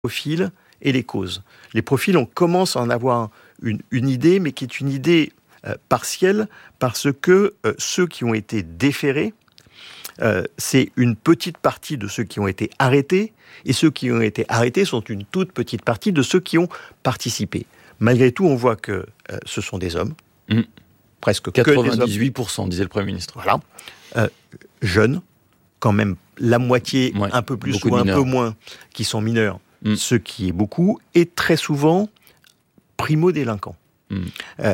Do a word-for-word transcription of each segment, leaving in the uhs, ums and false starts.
profils et les causes. Les profils, on commence à en avoir une, une idée, mais qui est une idée euh, partielle, parce que euh, ceux qui ont été déférés, euh, c'est une petite partie de ceux qui ont été arrêtés, et ceux qui ont été arrêtés sont une toute petite partie de ceux qui ont participé. Malgré tout, on voit que euh, ce sont des hommes, mmh. presque quatre-vingt-dix-huit pour cent, disait le Premier ministre. Voilà. Euh, jeunes, quand même la moitié, ouais, un peu plus ou un peu moins, qui sont mineurs, mmh. ce qui est beaucoup, et très souvent primo-délinquants. Mmh. Euh,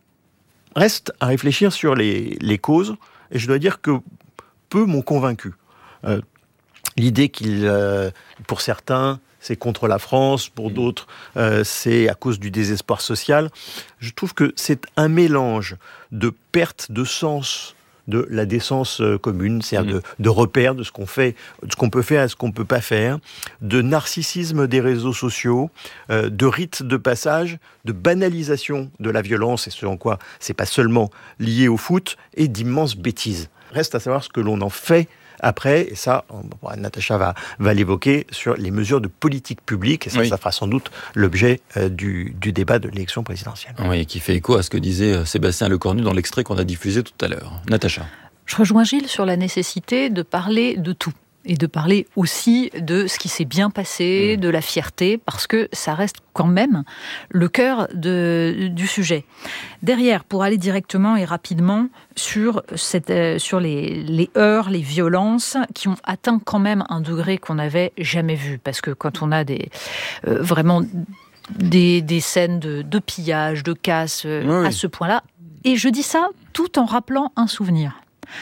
reste à réfléchir sur les, les causes, et je dois dire que peu m'ont convaincu. Euh, l'idée qu'il, euh, pour certains, c'est contre la France, pour d'autres, euh, c'est à cause du désespoir social. Je trouve que c'est un mélange de perte de sens de la décence commune, c'est-à-dire mmh. de, de repères de ce qu'on fait, de ce qu'on peut faire et ce qu'on ne peut pas faire, de narcissisme des réseaux sociaux, euh, de rites de passage, de banalisation de la violence, et ce en quoi c'est pas seulement lié au foot, et d'immenses bêtises. Reste à savoir ce que l'on en fait après, et ça, bon, Natacha va, va l'évoquer, sur les mesures de politique publique, et ça, oui. ça fera sans doute l'objet euh, du, du débat de l'élection présidentielle. Oui, qui fait écho à ce que disait Sébastien Lecornu dans l'extrait qu'on a diffusé tout à l'heure. Natacha. Je rejoins Gilles sur la nécessité de parler de tout. Et de parler aussi de ce qui s'est bien passé, mmh. de la fierté, parce que ça reste quand même le cœur de, du sujet. Derrière, pour aller directement et rapidement sur, cette, euh, sur les, les heurts, les violences, qui ont atteint quand même un degré qu'on n'avait jamais vu. Parce que quand on a des, euh, vraiment des, des scènes de, de pillage, de casse euh, oui, oui. à ce point-là, et je dis ça tout en rappelant un souvenir.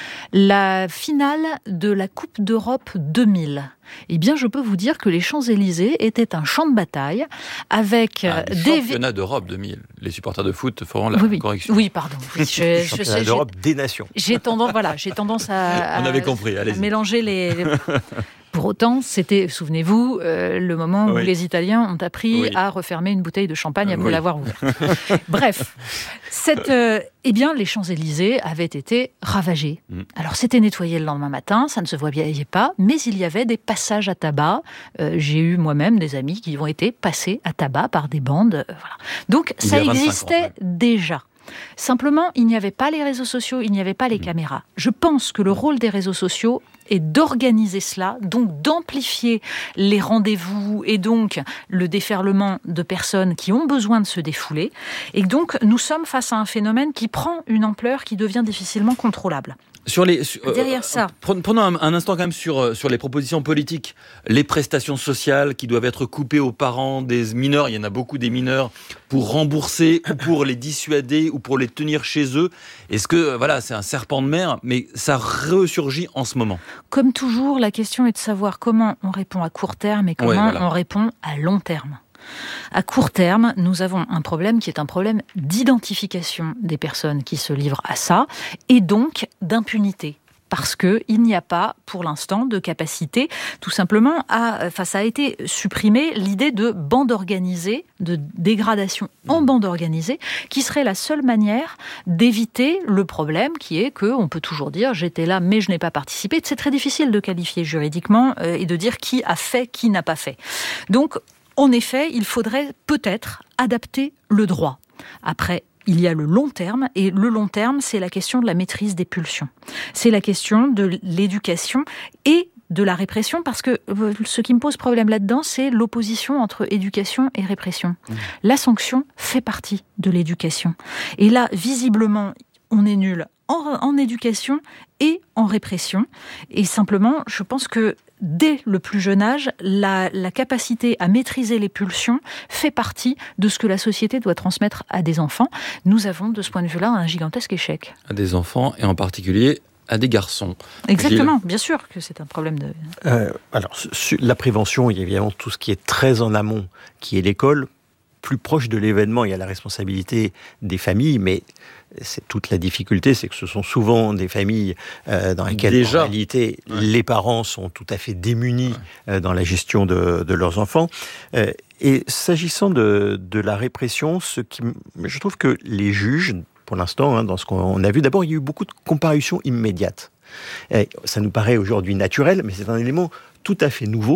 La finale de la Coupe d'Europe deux mille. Eh bien, je peux vous dire que les Champs-Élysées étaient un champ de bataille avec ah, des... championnats d'Europe deux mille. Les supporters de foot feront la oui, oui. correction. Oui, pardon. Oui, je, je sais, d'Europe j'ai, des nations. J'ai tendance, voilà, j'ai tendance à, On avait compris, allez-y. à mélanger les... les... Pour autant, c'était, souvenez-vous, euh, le moment où oui. les Italiens ont appris oui. à refermer une bouteille de champagne après oui. l'avoir ouverte. Bref, cette, euh, eh bien, les Champs-Élysées avaient été ravagés. Mm. Alors, c'était nettoyé le lendemain matin, ça ne se voyait pas, mais il y avait des passages à tabac. Euh, j'ai eu moi-même des amis qui ont été passés à tabac par des bandes. Euh, voilà. Donc, il ça existait ans, ouais. déjà. Simplement, il n'y avait pas les réseaux sociaux, il n'y avait pas les mmh. caméras. Je pense que le rôle des réseaux sociaux est d'organiser cela, donc d'amplifier les rendez-vous et donc le déferlement de personnes qui ont besoin de se défouler. Et donc, nous sommes face à un phénomène qui prend une ampleur qui devient difficilement contrôlable. Sur les, sur, Derrière euh, ça. Prenons un, un instant quand même sur, sur les propositions politiques. Les prestations sociales qui doivent être coupées aux parents des mineurs, il y en a beaucoup des mineurs, pour rembourser ou pour les dissuader ou pour les tenir chez eux. Est-ce que, voilà, c'est un serpent de mer, mais ça ressurgit en ce moment? Comme toujours, la question est de savoir comment on répond à court terme et comment ouais, voilà. on répond à long terme. À court terme, nous avons un problème qui est un problème d'identification des personnes qui se livrent à ça et donc d'impunité. Parce qu'il n'y a pas, pour l'instant, de capacité, tout simplement, à, enfin, ça a été supprimé, l'idée de bande organisée, de dégradation en bande organisée, qui serait la seule manière d'éviter le problème qui est qu'on peut toujours dire « j'étais là, mais je n'ai pas participé ». C'est très difficile de qualifier juridiquement euh, et de dire qui a fait, qui n'a pas fait. Donc, en effet, il faudrait peut-être adapter le droit. Après, il y a le long terme, et le long terme, c'est la question de la maîtrise des pulsions. C'est la question de l'éducation et de la répression, parce que ce qui me pose problème là-dedans, c'est l'opposition entre éducation et répression. Mmh. La sanction fait partie de l'éducation. Et là, visiblement, on est nul en, en éducation et en répression. Et simplement, je pense que dès le plus jeune âge, la, la capacité à maîtriser les pulsions fait partie de ce que la société doit transmettre à des enfants. Nous avons, de ce point de vue-là, un gigantesque échec. À des enfants, et en particulier à des garçons. Exactement, Gilles. Bien sûr que c'est un problème de... Euh, alors, sur la prévention, il y a évidemment tout ce qui est très en amont, qui est l'école. Plus proche de l'événement, il y a la responsabilité des familles, mais c'est toute la difficulté, c'est que ce sont souvent des familles euh, dans lesquelles, Déjà, en réalité, ouais. les parents sont tout à fait démunis ouais. euh, dans la gestion de, de leurs enfants. Euh, et s'agissant de, de la répression, ce qui, je trouve que les juges, pour l'instant, hein, dans ce qu'on a vu, d'abord, il y a eu beaucoup de comparutions immédiates. Et ça nous paraît aujourd'hui naturel, mais c'est un élément tout à fait nouveau.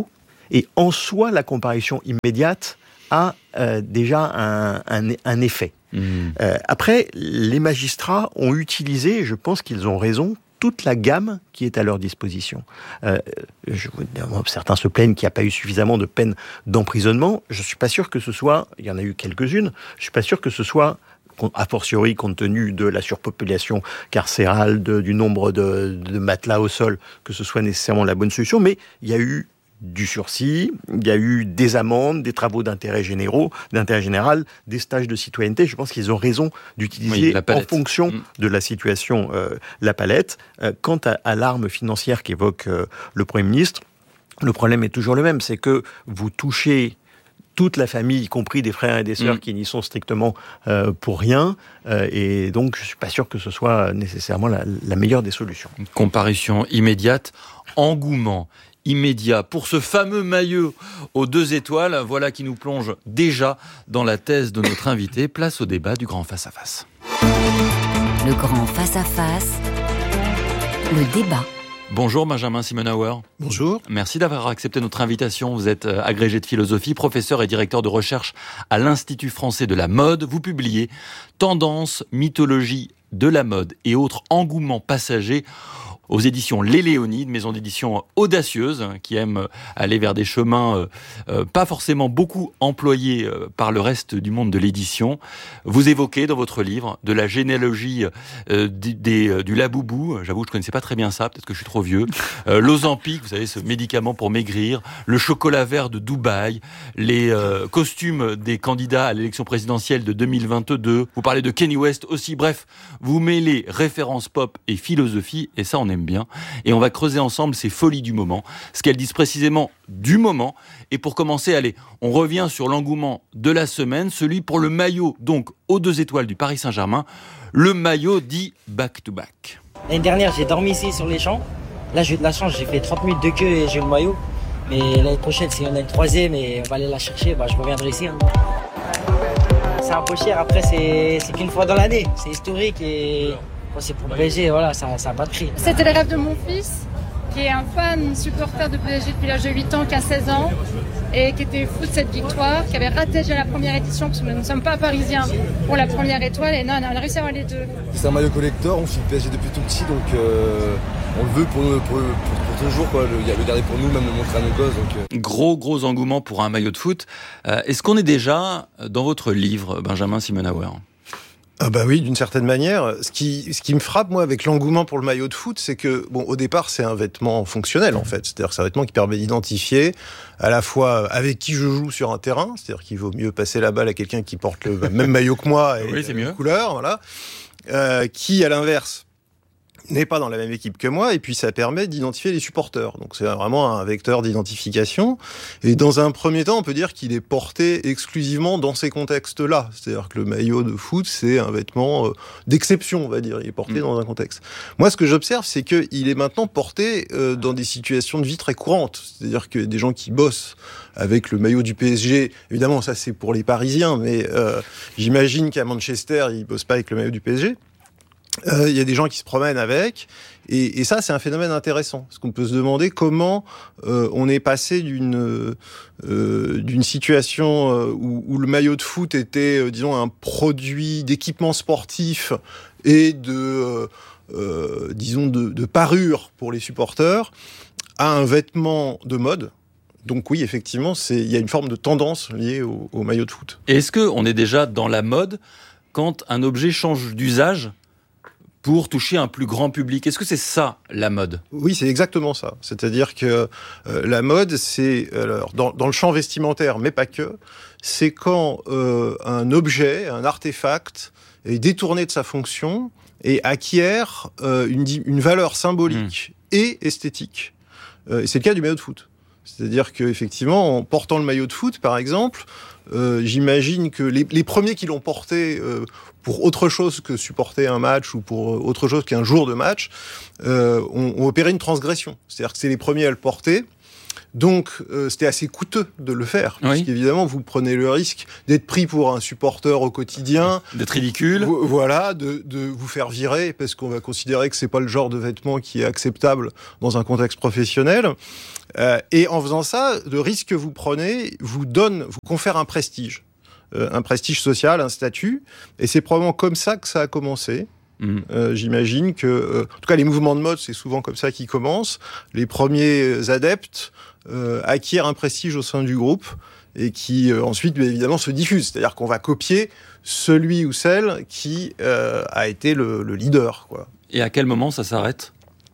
Et en soi, la comparution immédiate a euh, déjà un, un, un effet. Mmh. Euh, après, les magistrats ont utilisé, et je pense qu'ils ont raison, toute la gamme qui est à leur disposition. Euh, je, certains se plaignent qu'il n'y a pas eu suffisamment de peines d'emprisonnement. Je ne suis pas sûr que ce soit, il y en a eu quelques-unes, je ne suis pas sûr que ce soit, a fortiori compte tenu de la surpopulation carcérale, de, du nombre de, de matelas au sol, que ce soit nécessairement la bonne solution, mais il y a eu du sursis, il y a eu des amendes, des travaux d'intérêt généraux, d'intérêt général, des stages de citoyenneté. Je pense qu'ils ont raison d'utiliser oui, en fonction mmh. de la situation euh, la palette. Euh, quant à, à l'arme financière qu'évoque euh, le Premier ministre, le problème est toujours le même, c'est que vous touchez toute la famille, y compris des frères et des sœurs mmh. qui n'y sont strictement euh, pour rien. Euh, et donc, je ne suis pas sûr que ce soit nécessairement la, la meilleure des solutions. Une comparution immédiate, engouement immédiat pour ce fameux maillot aux deux étoiles, voilà qui nous plonge déjà dans la thèse de notre invité. Place au débat du grand face-à-face. Le grand face-à-face, le débat. Bonjour Benjamin Simenauer. Bonjour. Merci d'avoir accepté notre invitation. Vous êtes agrégé de philosophie, professeur et directeur de recherche à l'Institut français de la mode. Vous publiez Tendance, mythologie de la mode et autres engouements passagers aux éditions Les Léonides, maison d'édition audacieuse, qui aime aller vers des chemins euh, euh, pas forcément beaucoup employés euh, par le reste du monde de l'édition. Vous évoquez dans votre livre de la généalogie euh, des, des, euh, du laboubou, j'avoue je ne connaissais pas très bien ça, peut-être que je suis trop vieux, euh, l'Ozempic, vous savez ce médicament pour maigrir, le chocolat vert de Dubaï, les euh, costumes des candidats à l'élection présidentielle de deux mille vingt-deux, vous parlez de Kanye West aussi, bref, vous mêlez références pop et philosophie, et ça on aime bien, et on va creuser ensemble ces folies du moment, ce qu'elles disent précisément du moment. Et pour commencer, allez, on revient sur l'engouement de la semaine, celui pour le maillot, donc aux deux étoiles du Paris Saint-Germain, le maillot dit back-to-back. L'année dernière, j'ai dormi ici sur les champs. Là, j'ai eu de la chance, j'ai fait trente minutes de queue et j'ai eu le maillot. Mais l'année prochaine, si on a une troisième et on va aller la chercher, bah, je reviendrai ici. Hein. C'est un peu cher, après, c'est, c'est qu'une fois dans l'année. C'est historique et... Quand c'est pour le P S G, voilà, ça n'a pas de prix. C'était le rêve de mon fils, qui est un fan supporter de P S G depuis l'âge de huit ans, qui a seize ans, et qui était fou de cette victoire, qui avait raté déjà la première édition, parce que nous ne sommes pas parisiens pour la première étoile, et non, on a réussi à avoir les deux. C'est un maillot collector, on suit le P S G depuis tout petit, donc euh, on le veut pour, pour, pour, pour toujours, quoi, le, le garder pour nous, même le montrer à nos gosses. Donc, euh. Gros, gros engouement pour un maillot de foot. Euh, est-ce qu'on est déjà dans votre livre, Benjamin Simenauer ? Ah bah oui, d'une certaine manière. Ce qui, ce qui me frappe, moi, avec l'engouement pour le maillot de foot, c'est que, bon, au départ, c'est un vêtement fonctionnel, en fait. C'est-à-dire que c'est un vêtement qui permet d'identifier à la fois avec qui je joue sur un terrain, c'est-à-dire qu'il vaut mieux passer la balle à quelqu'un qui porte le même maillot que moi et oui, c'est la mieux. couleur, voilà. Euh, qui, à l'inverse, n'est pas dans la même équipe que moi, et puis ça permet d'identifier les supporters. Donc c'est vraiment un vecteur d'identification. Et dans un premier temps, on peut dire qu'il est porté exclusivement dans ces contextes-là. C'est-à-dire que le maillot de foot, c'est un vêtement euh, d'exception, on va dire. Il est porté mmh. dans un contexte. Moi, ce que j'observe, c'est qu'il est maintenant porté euh, dans des situations de vie très courantes. C'est-à-dire que des gens qui bossent avec le maillot du P S G, évidemment, ça c'est pour les Parisiens, mais euh, j'imagine qu'à Manchester, ils bossent pas avec le maillot du P S G. Il euh, y a des gens qui se promènent avec, et, et ça c'est un phénomène intéressant, parce qu'on peut se demander comment euh, on est passé d'une euh, d'une situation euh, où, où le maillot de foot était, euh, disons, un produit d'équipement sportif et de, euh, euh, disons, de, de parure pour les supporters, à un vêtement de mode. Donc oui, effectivement, c'est, il y a une forme de tendance liée au, au maillot de foot. Et est-ce qu'on est déjà dans la mode quand un objet change d'usage pour toucher un plus grand public? Est-ce que c'est ça, la mode ? Oui, c'est exactement ça. C'est-à-dire que euh, la mode, c'est, alors, dans, dans le champ vestimentaire, mais pas que, c'est quand euh, un objet, un artefact, est détourné de sa fonction et acquiert euh, une, une valeur symbolique mmh. et esthétique. Euh, et c'est le cas du maillot de foot. C'est-à-dire qu'effectivement, en portant le maillot de foot, par exemple, euh, j'imagine que les, les premiers qui l'ont porté euh, pour autre chose que supporter un match ou pour autre chose qu'un jour de match, euh, ont, ont opéré une transgression. C'est-à-dire que c'est les premiers à le porter, Donc, euh, c'était assez coûteux de le faire, oui. puisqu'évidemment, vous prenez le risque d'être pris pour un supporter au quotidien. D'être ridicule. Vous, voilà, de, de vous faire virer, parce qu'on va considérer que c'est pas le genre de vêtement qui est acceptable dans un contexte professionnel. Euh, et en faisant ça, le risque que vous prenez vous donne, vous confère un prestige. Euh, un prestige social, un statut. Et c'est probablement comme ça que ça a commencé. Mmh. Euh, j'imagine que, euh, en tout cas, les mouvements de mode, c'est souvent comme ça qu'ils commencent. Les premiers adeptes euh, acquièrent un prestige au sein du groupe et qui euh, ensuite, bien évidemment, se diffusent. C'est-à-dire qu'on va copier celui ou celle qui euh, a été le, le leader, quoi. Et à quel moment ça s'arrête ?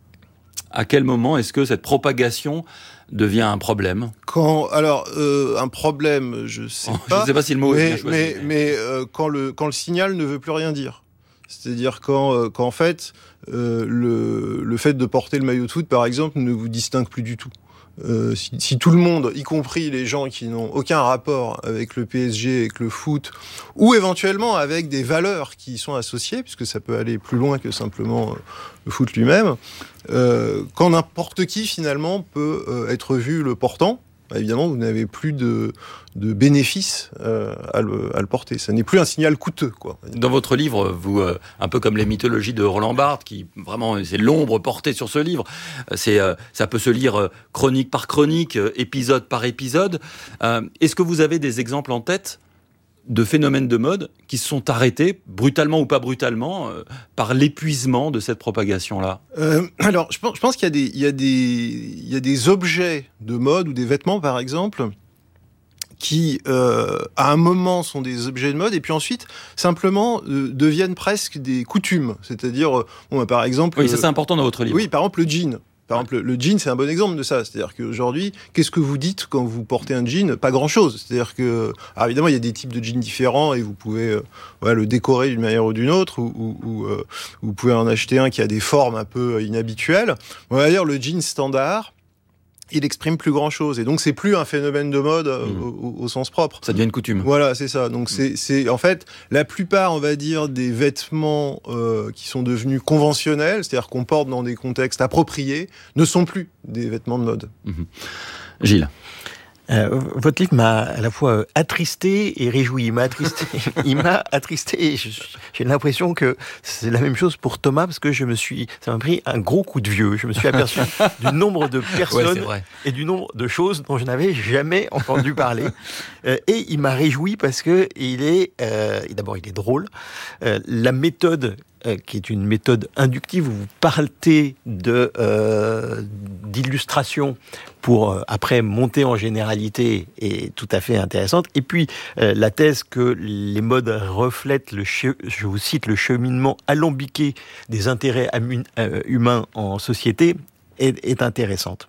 À quel moment est-ce que cette propagation devient un problème ? Quand, alors, euh, un problème, je sais oh, pas. Je sais pas si le mot mais, est bien choisi. Mais, mais, mais euh, quand le quand le signal ne veut plus rien dire. C'est-à-dire quand, euh, quand en fait, euh, le, le fait de porter le maillot de foot, par exemple, ne vous distingue plus du tout. Euh, si, si tout le monde, y compris les gens qui n'ont aucun rapport avec le P S G, avec le foot, ou éventuellement avec des valeurs qui y sont associées, puisque ça peut aller plus loin que simplement euh, le foot lui-même, euh, quand n'importe qui finalement peut euh, être vu le portant, bah évidemment vous n'avez plus de, de bénéfices euh, à, le, à le porter. Ça n'est plus un signal coûteux, quoi. Dans votre livre, vous, euh, un peu comme les mythologies de Roland Barthes, qui vraiment c'est l'ombre portée sur ce livre. C'est, euh, ça peut se lire euh, chronique par chronique, euh, épisode par épisode. Euh, est-ce que vous avez des exemples en tête de phénomènes de mode qui se sont arrêtés, brutalement ou pas brutalement, euh, par l'épuisement de cette propagation-là ? euh, Alors, je pense, je pense qu'il y a, des, il y a des, il y a des objets de mode ou des vêtements, par exemple, qui, euh, à un moment, sont des objets de mode, et puis ensuite, simplement, euh, deviennent presque des coutumes. C'est-à-dire, euh, bon, bah, par exemple... Oui, ça c'est important dans votre livre. Oui, par exemple, le jean. Par exemple, le jean, c'est un bon exemple de ça. C'est-à-dire qu'aujourd'hui, qu'est-ce que vous dites quand vous portez un jean ? Pas grand-chose. C'est-à-dire que, alors évidemment, il y a des types de jeans différents et vous pouvez euh, ouais, le décorer d'une manière ou d'une autre, ou, ou, ou euh, vous pouvez en acheter un qui a des formes un peu inhabituelles. On va dire le jean standard, il exprime plus grand-chose. Et donc, c'est plus un phénomène de mode euh, mmh. au, au sens propre. Ça devient une coutume. Voilà, c'est ça. Donc, mmh. c'est, c'est, en fait, la plupart, on va dire, des vêtements euh, qui sont devenus conventionnels, c'est-à-dire qu'on porte dans des contextes appropriés, ne sont plus des vêtements de mode. Mmh. Gilles. Euh, votre livre m'a à la fois attristé et réjoui. Il m'a attristé, il m'a attristé et je, j'ai l'impression que c'est la même chose pour Thomas parce que je me suis, ça m'a pris un gros coup de vieux. Je me suis aperçu du nombre de personnes ouais, et du nombre de choses dont je n'avais jamais entendu parler. Euh, et il m'a réjoui parce que il est, euh, d'abord il est drôle. Euh, la méthode qui est une méthode inductive où vous partez de, euh, d'illustration pour euh, après monter en généralité est tout à fait intéressante. Et puis euh, la thèse que les modes reflètent, le che- je vous cite, le cheminement alambiqué des intérêts amu- euh, humains en société est, est intéressante.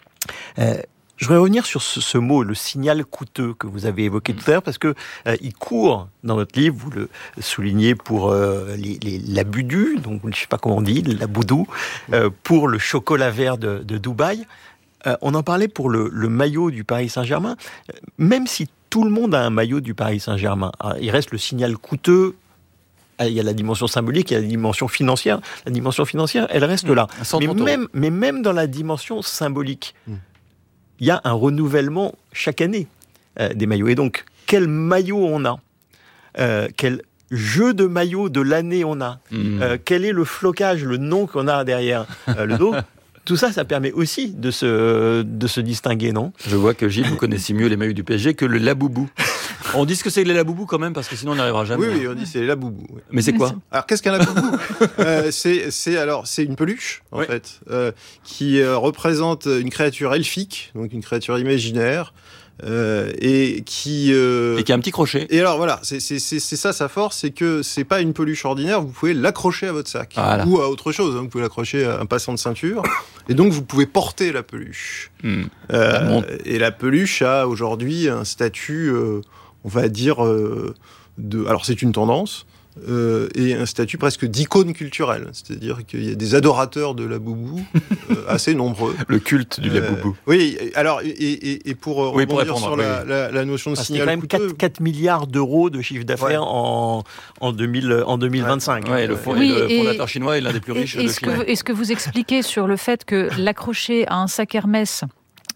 Euh, Je voudrais revenir sur ce, ce mot, le signal coûteux que vous avez évoqué tout à l'heure, parce que euh, il court dans votre livre, vous le soulignez pour euh, les, les, la budu, donc je ne sais pas comment on dit, la boudou, euh, pour le chocolat vert de, de Dubaï. Euh, on en parlait pour le, le maillot du Paris Saint-Germain. Même si tout le monde a un maillot du Paris Saint-Germain, alors, il reste le signal coûteux. Il y a la dimension symbolique, il y a la dimension financière. La dimension financière, elle reste là. Mais même, mais même dans la dimension symbolique, mmh. il y a un renouvellement chaque année euh, des maillots. Et donc, quel maillot on a ? euh, Quel jeu de maillot de l'année on a ? mmh. euh, Quel est le flocage, le nom qu'on a derrière euh, le dos ? Tout ça, ça permet aussi de se, de se distinguer, non ? Je vois que Gilles, vous connaissez mieux les maillots du P S G que le Laboubou. On dit ce que c'est les Laboubou quand même, parce que sinon on n'y arrivera jamais. Oui, oui, on dit c'est les Laboubou. Oui. Mais c'est quoi ? Alors, qu'est-ce qu'un Laboubou ? euh, c'est, c'est, alors, c'est une peluche, en oui. fait, euh, qui euh, représente une créature elfique, donc une créature imaginaire, Euh, et qui euh... et qui a un petit crochet. Et alors voilà, c'est, c'est, c'est, c'est ça sa force, c'est que c'est pas une peluche ordinaire, vous pouvez l'accrocher à votre sac voilà. ou à autre chose. Hein, vous pouvez l'accrocher à un passant de ceinture, et donc vous pouvez porter la peluche. Mmh. Euh, la et la peluche a aujourd'hui un statut, euh, on va dire, euh, de. Alors c'est une tendance. Euh, et un statut presque d'icône culturelle, c'est-à-dire qu'il y a des adorateurs de la boubou euh, assez nombreux. Le culte du euh, la boubou. Oui, alors et, et, et pour oui, rebondir pour sur oui. la, la, la notion de ah, signal c'est quand même coûteux, quatre milliards d'euros de chiffre d'affaires ouais. en en deux mille en deux mille vingt-cinq. Ouais, ouais, le, fond, oui, le et, fondateur chinois est l'un des plus riches et, de Chine. Chine. Est-ce que vous expliquez sur le fait que l'accrocher à un sac Hermès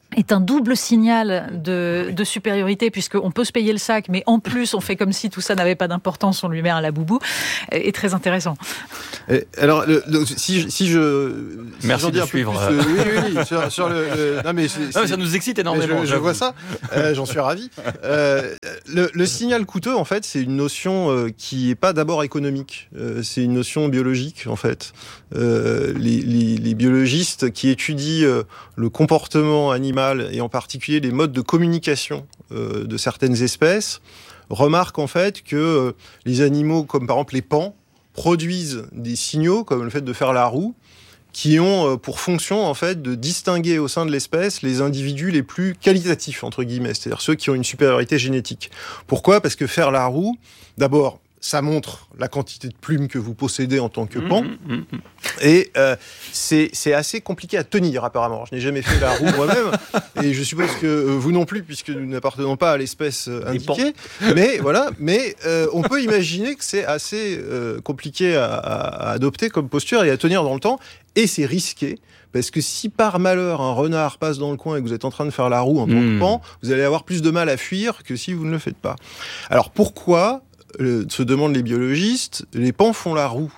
est un double signal de, de supériorité, puisqu'on peut se payer le sac, mais en plus, on fait comme si tout ça n'avait pas d'importance, on lui met un laboubou, est très intéressant. Et alors, le, le, si, si je... Si Merci de suivre. Plus, euh, oui, oui, oui, sur, sur le, le... Non, mais c'est, non, mais ça nous excite énormément. Je, je vois ça, euh, j'en suis ravi. Euh, le, le signal coûteux, en fait, c'est une notion euh, qui n'est pas d'abord économique, euh, c'est une notion biologique, en fait. Euh, les, les, les biologistes qui étudient euh, le comportement animal et en particulier les modes de communication euh, de certaines espèces, remarquent en fait que euh, les animaux, comme par exemple les paons, produisent des signaux, comme le fait de faire la roue, qui ont euh, pour fonction en fait de distinguer au sein de l'espèce les individus les plus qualitatifs, entre guillemets, c'est-à-dire ceux qui ont une supériorité génétique. Pourquoi ? Parce que faire la roue, d'abord, ça montre la quantité de plumes que vous possédez en tant que pan. Mmh, mmh, mmh. Et euh, c'est, c'est assez compliqué à tenir, apparemment. Je n'ai jamais fait la roue moi-même, et je suppose que euh, vous non plus, puisque nous n'appartenons pas à l'espèce euh, indiquée. Mais voilà, mais euh, on peut imaginer que c'est assez euh, compliqué à, à, à adopter comme posture et à tenir dans le temps, et c'est risqué. Parce que si par malheur un renard passe dans le coin et que vous êtes en train de faire la roue en tant mmh. que pan, vous allez avoir plus de mal à fuir que si vous ne le faites pas. Alors pourquoi Euh, se demandent les biologistes, les pans font la roue.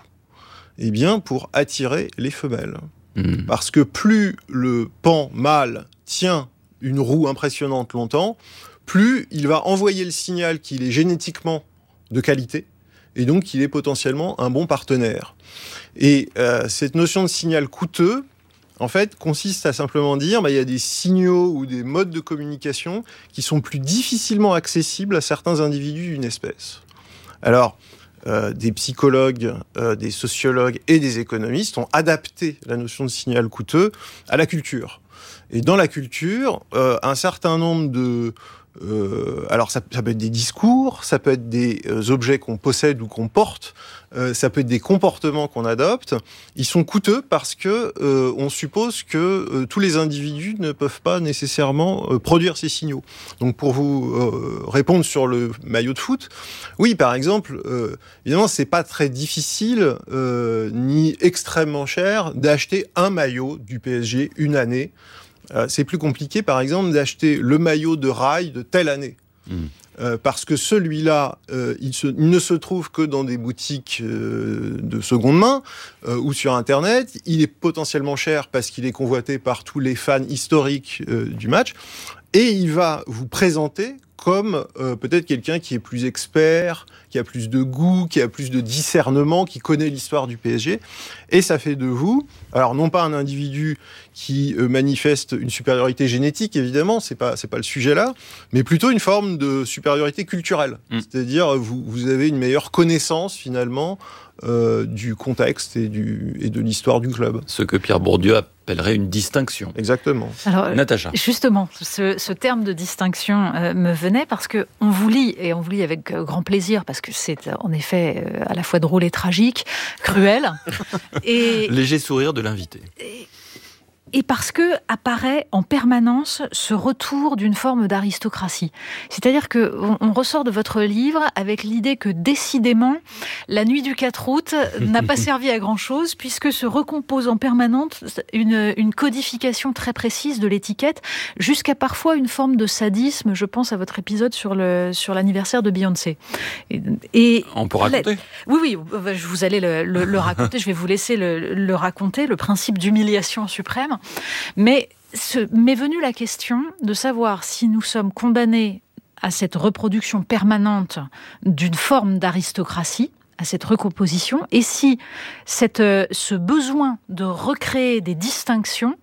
Eh bien, pour attirer les femelles. Mmh. Parce que plus le pan mâle tient une roue impressionnante longtemps, plus il va envoyer le signal qu'il est génétiquement de qualité, et donc qu'il est potentiellement un bon partenaire. Et euh, cette notion de signal coûteux, en fait, consiste à simplement dire, bah, il y a des signaux ou des modes de communication qui sont plus difficilement accessibles à certains individus d'une espèce. Alors, euh, des psychologues, euh, des sociologues et des économistes ont adapté la notion de signal coûteux à la culture. Et dans la culture, euh, un certain nombre de... Euh, alors, ça, ça peut être des discours, ça peut être des euh, objets qu'on possède ou qu'on porte, euh, ça peut être des comportements qu'on adopte. Ils sont coûteux parce que euh, on suppose que euh, tous les individus ne peuvent pas nécessairement euh, produire ces signaux. Donc, pour vous euh, répondre sur le maillot de foot, oui, par exemple, euh, évidemment, c'est pas très difficile euh, ni extrêmement cher d'acheter un maillot du P S G une année. Euh, c'est plus compliqué, par exemple, d'acheter le maillot de rail de telle année. Mmh. Euh, parce que celui-là, euh, il, se, il ne se trouve que dans des boutiques euh, de seconde main euh, ou sur Internet. Il est potentiellement cher parce qu'il est convoité par tous les fans historiques euh, du match. Et il va vous présenter comme euh, peut-être quelqu'un qui est plus expert, qui a plus de goût, qui a plus de discernement, qui connaît l'histoire du P S G. Et ça fait de vous, alors non pas un individu qui euh, manifeste une supériorité génétique, évidemment, c'est pas, c'est pas le sujet là, mais plutôt une forme de supériorité culturelle. Mmh. C'est-à-dire, vous, vous avez une meilleure connaissance, finalement, euh, du contexte et, du, et de l'histoire du club. Ce que Pierre Bourdieu appellerait une distinction. Exactement. Alors, Natacha. Justement, ce, ce terme de distinction euh, me venait parce qu'on vous lit, et on vous lit avec euh, grand plaisir, parce que c'est en effet euh, à la fois drôle et tragique, cruel. Et, léger sourire de l'invité. Et, et parce que apparaît en permanence ce retour d'une forme d'aristocratie. C'est-à-dire que on, on ressort de votre livre avec l'idée que décidément la nuit du quatre août n'a pas servi à grand-chose, puisque se recompose en permanence une, une codification très précise de l'étiquette, jusqu'à parfois une forme de sadisme. Je pense à votre épisode sur le sur l'anniversaire de Beyoncé. Et, et on peut raconter. Oui, oui, je vous allez le, le, le raconter. Je vais vous laisser le, le raconter, le principe d'humiliation suprême. Mais ce, m'est venue la question de savoir si nous sommes condamnés à cette reproduction permanente d'une forme d'aristocratie, à cette recomposition, et si cette, ce besoin de recréer des distinctions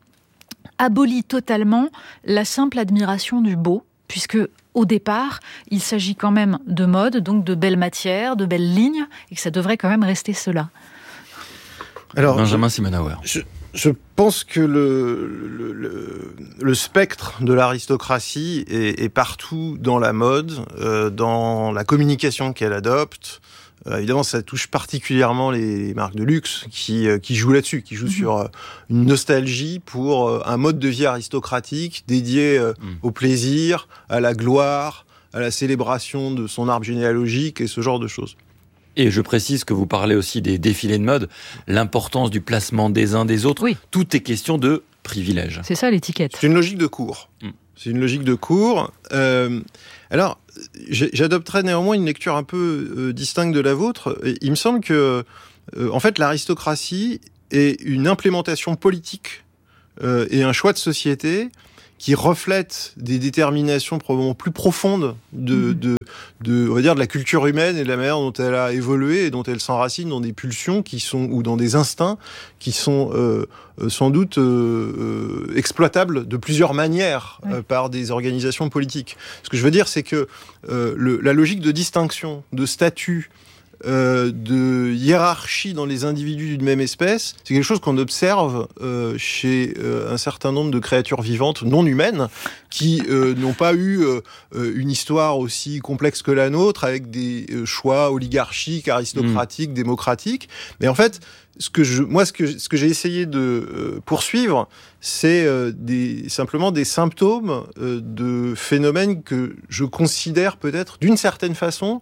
abolit totalement la simple admiration du beau, puisque au départ, il s'agit quand même de mode, donc de belles matières, de belles lignes, et que ça devrait quand même rester cela. Alors, Benjamin Simenauer. Je... Je pense que le, le, le, le spectre de l'aristocratie est, est partout dans la mode, euh, dans la communication qu'elle adopte. Euh, évidemment, ça touche particulièrement les marques de luxe qui, euh, qui jouent là-dessus, qui jouent mmh. sur euh, une nostalgie pour euh, un mode de vie aristocratique dédié euh, mmh. au plaisir, à la gloire, à la célébration de son arbre généalogique et ce genre de choses. Et je précise que vous parlez aussi des défilés de mode, l'importance du placement des uns des autres. Oui. Tout est question de privilège. C'est ça l'étiquette. C'est une logique de cours. Mm. C'est une logique de cours. Euh, alors, j'adopterais néanmoins une lecture un peu euh, distincte de la vôtre. Il me semble que, euh, en fait, l'aristocratie est une implémentation politique euh, et un choix de société qui reflète des déterminations probablement plus profondes de, mmh. de, de, on va dire, de la culture humaine et de la manière dont elle a évolué et dont elle s'enracine dans des pulsions qui sont, ou dans des instincts qui sont euh, sans doute euh, exploitables de plusieurs manières oui. euh, par des organisations politiques. Ce que je veux dire, c'est que euh, le, la logique de distinction, de statut, Euh, de hiérarchie dans les individus d'une même espèce, c'est quelque chose qu'on observe euh, chez euh, un certain nombre de créatures vivantes non humaines qui euh, n'ont pas eu euh, une histoire aussi complexe que la nôtre, avec des euh, choix oligarchiques, aristocratiques, mmh. démocratiques. Mais en fait, ce que je, moi, ce que, ce que j'ai essayé de euh, poursuivre, c'est euh, des, simplement des symptômes euh, de phénomènes que je considère peut-être d'une certaine façon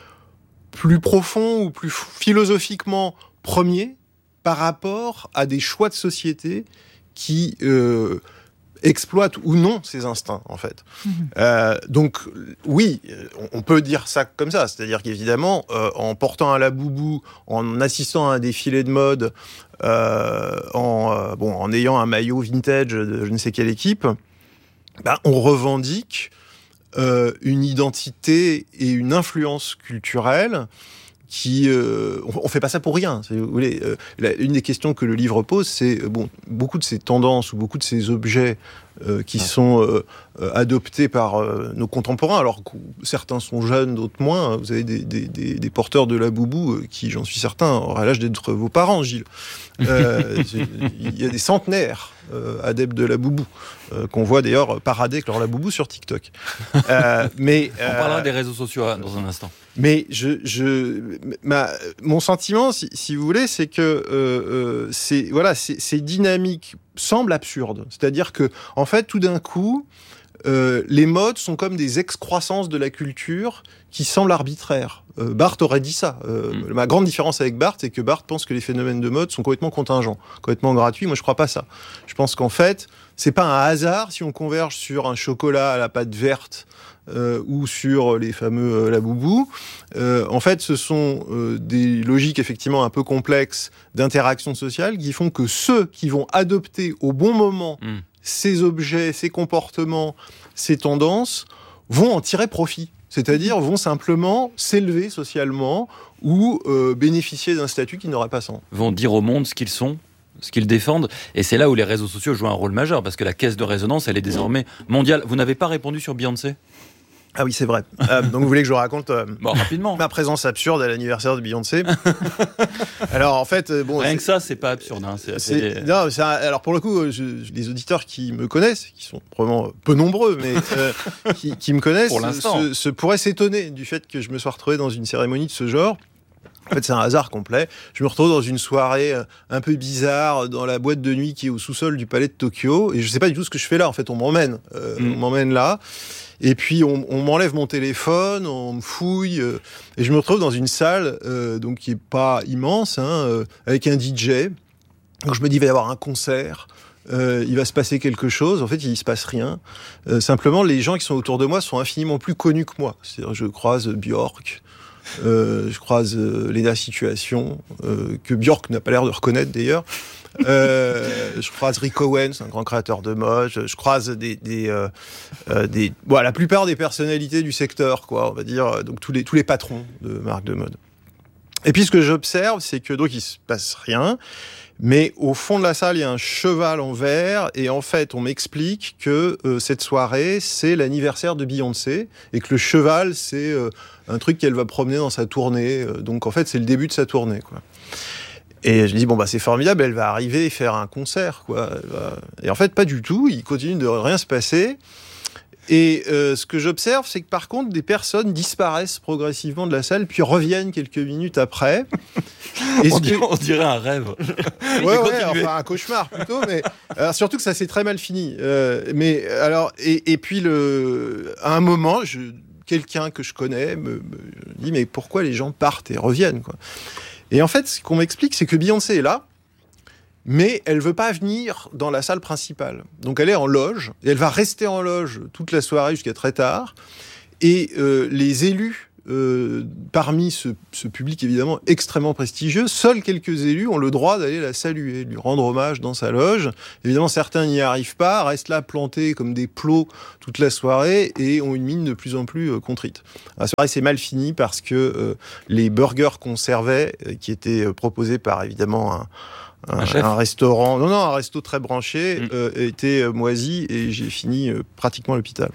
plus profond ou plus philosophiquement premier par rapport à des choix de société qui euh, exploitent ou non ces instincts, en fait. Mmh. Euh, donc, oui, on peut dire ça comme ça. C'est-à-dire qu'évidemment, euh, en portant un laboubou, en assistant à un défilé de mode, euh, en, euh, bon, en ayant un maillot vintage de je ne sais quelle équipe, ben, on revendique Euh, une identité et une influence culturelle qui... Euh, on ne fait pas ça pour rien. Si vous voulez. Euh, la, une des questions que le livre pose, c'est bon, beaucoup de ces tendances ou beaucoup de ces objets euh, qui ah. sont euh, adoptés par euh, nos contemporains, alors que certains sont jeunes, d'autres moins. Vous avez des, des, des, des porteurs de la boubou euh, qui, j'en suis certain, auraient l'âge d'être vos parents, Gilles. Euh, il y a des centenaires euh, adeptes de la boubou euh, qu'on voit d'ailleurs parader avec leur la boubou sur TikTok. Euh, mais on euh, parlera des réseaux sociaux hein, dans un instant. Mais je, je, ma, mon sentiment, si, si vous voulez, c'est que euh, euh, c'est, voilà, c'est, ces dynamiques semblent absurdes. C'est-à-dire que, en fait, tout d'un coup, euh, les modes sont comme des excroissances de la culture qui semblent arbitraires. Euh, Barthes aurait dit ça. Euh, mmh. Ma grande différence avec Barthes, c'est que Barthes pense que les phénomènes de mode sont complètement contingents, complètement gratuits. Moi, je crois pas ça. Je pense qu'en fait, c'est pas un hasard si on converge sur un chocolat à la pâte verte Euh, ou sur les fameux euh, laboubou. Euh, en fait, ce sont euh, des logiques effectivement un peu complexes d'interaction sociale qui font que ceux qui vont adopter au bon moment mmh. ces objets, ces comportements, ces tendances, vont en tirer profit. C'est-à-dire vont simplement s'élever socialement ou euh, bénéficier d'un statut qu'ils n'auraient pas sans. Vont dire au monde ce qu'ils sont, ce qu'ils défendent. Et c'est là où les réseaux sociaux jouent un rôle majeur, parce que la caisse de résonance, elle est désormais mondiale. Vous n'avez pas répondu sur Beyoncé ? Ah oui, c'est vrai. Euh, donc vous voulez que je vous raconte euh, bon, rapidement. ma présence absurde à l'anniversaire de Beyoncé. Alors en fait, euh, bon, rien c'est, que ça, c'est pas absurde. Hein, c'est assez... c'est, non, c'est un, alors pour le coup, je, les auditeurs qui me connaissent, qui sont probablement peu nombreux, mais euh, qui, qui me connaissent, pour l'instant. Se, se pourraient s'étonner du fait que je me sois retrouvé dans une cérémonie de ce genre. En fait, c'est un hasard complet. Je me retrouve dans une soirée un peu bizarre dans la boîte de nuit qui est au sous-sol du palais de Tokyo, et je sais pas du tout ce que je fais là. En fait, on m'emmène, euh, mmh. on m'emmène là. Et puis on, on m'enlève mon téléphone, on me fouille, euh, et je me retrouve dans une salle euh, donc qui est pas immense, hein, euh, avec un D J. Donc je me dis il va y avoir un concert, euh, il va se passer quelque chose. En fait, il se passe rien. Euh, simplement, les gens qui sont autour de moi sont infiniment plus connus que moi. C'est-à-dire, je croise Björk. Euh, je croise euh, Lena Situation, euh, que Björk n'a pas l'air de reconnaître d'ailleurs. Euh, je croise Rick Owens, un grand créateur de mode. Je, je croise des, des, euh, euh, des, bon, la plupart des personnalités du secteur, quoi, on va dire, donc tous les tous les patrons de marques de mode. Et puis ce que j'observe, c'est que donc il se passe rien. Mais au fond de la salle, il y a un cheval en verre, et en fait, on m'explique que euh, cette soirée, c'est l'anniversaire de Beyoncé, et que le cheval, c'est euh, un truc qu'elle va promener dans sa tournée. Euh, donc, en fait, c'est le début de sa tournée, quoi. Et je dis, bon, bah, c'est formidable, elle va arriver et faire un concert, quoi. Va... Et en fait, pas du tout, il continue de rien se passer. Et euh, ce que j'observe, c'est que par contre, des personnes disparaissent progressivement de la salle, puis reviennent quelques minutes après. Et on, dirait, que... on dirait un rêve. Ouais, ouais, enfin un cauchemar plutôt. Mais alors, surtout que ça s'est très mal fini. Euh, mais alors, et, et puis le, à un moment, je, quelqu'un que je connais me, me dit mais pourquoi les gens partent et reviennent, quoi. Et en fait, ce qu'on m'explique, c'est que Beyoncé est là. mais elle veut pas venir dans la salle principale. Donc elle est en loge, et elle va rester en loge toute la soirée jusqu'à très tard. Et euh, les élus, euh, parmi ce, ce public évidemment extrêmement prestigieux, seuls quelques élus ont le droit d'aller la saluer, lui rendre hommage dans sa loge. Évidemment, certains n'y arrivent pas, restent là plantés comme des plots toute la soirée et ont une mine de plus en plus euh, contrite. La soirée s'est mal finie parce que euh, les burgers qu'on servait, euh, qui étaient euh, proposés par évidemment un Un, un, un restaurant, non, non, un resto très branché, mmh. euh, était euh, moisi et j'ai fini euh, pratiquement à l'hôpital.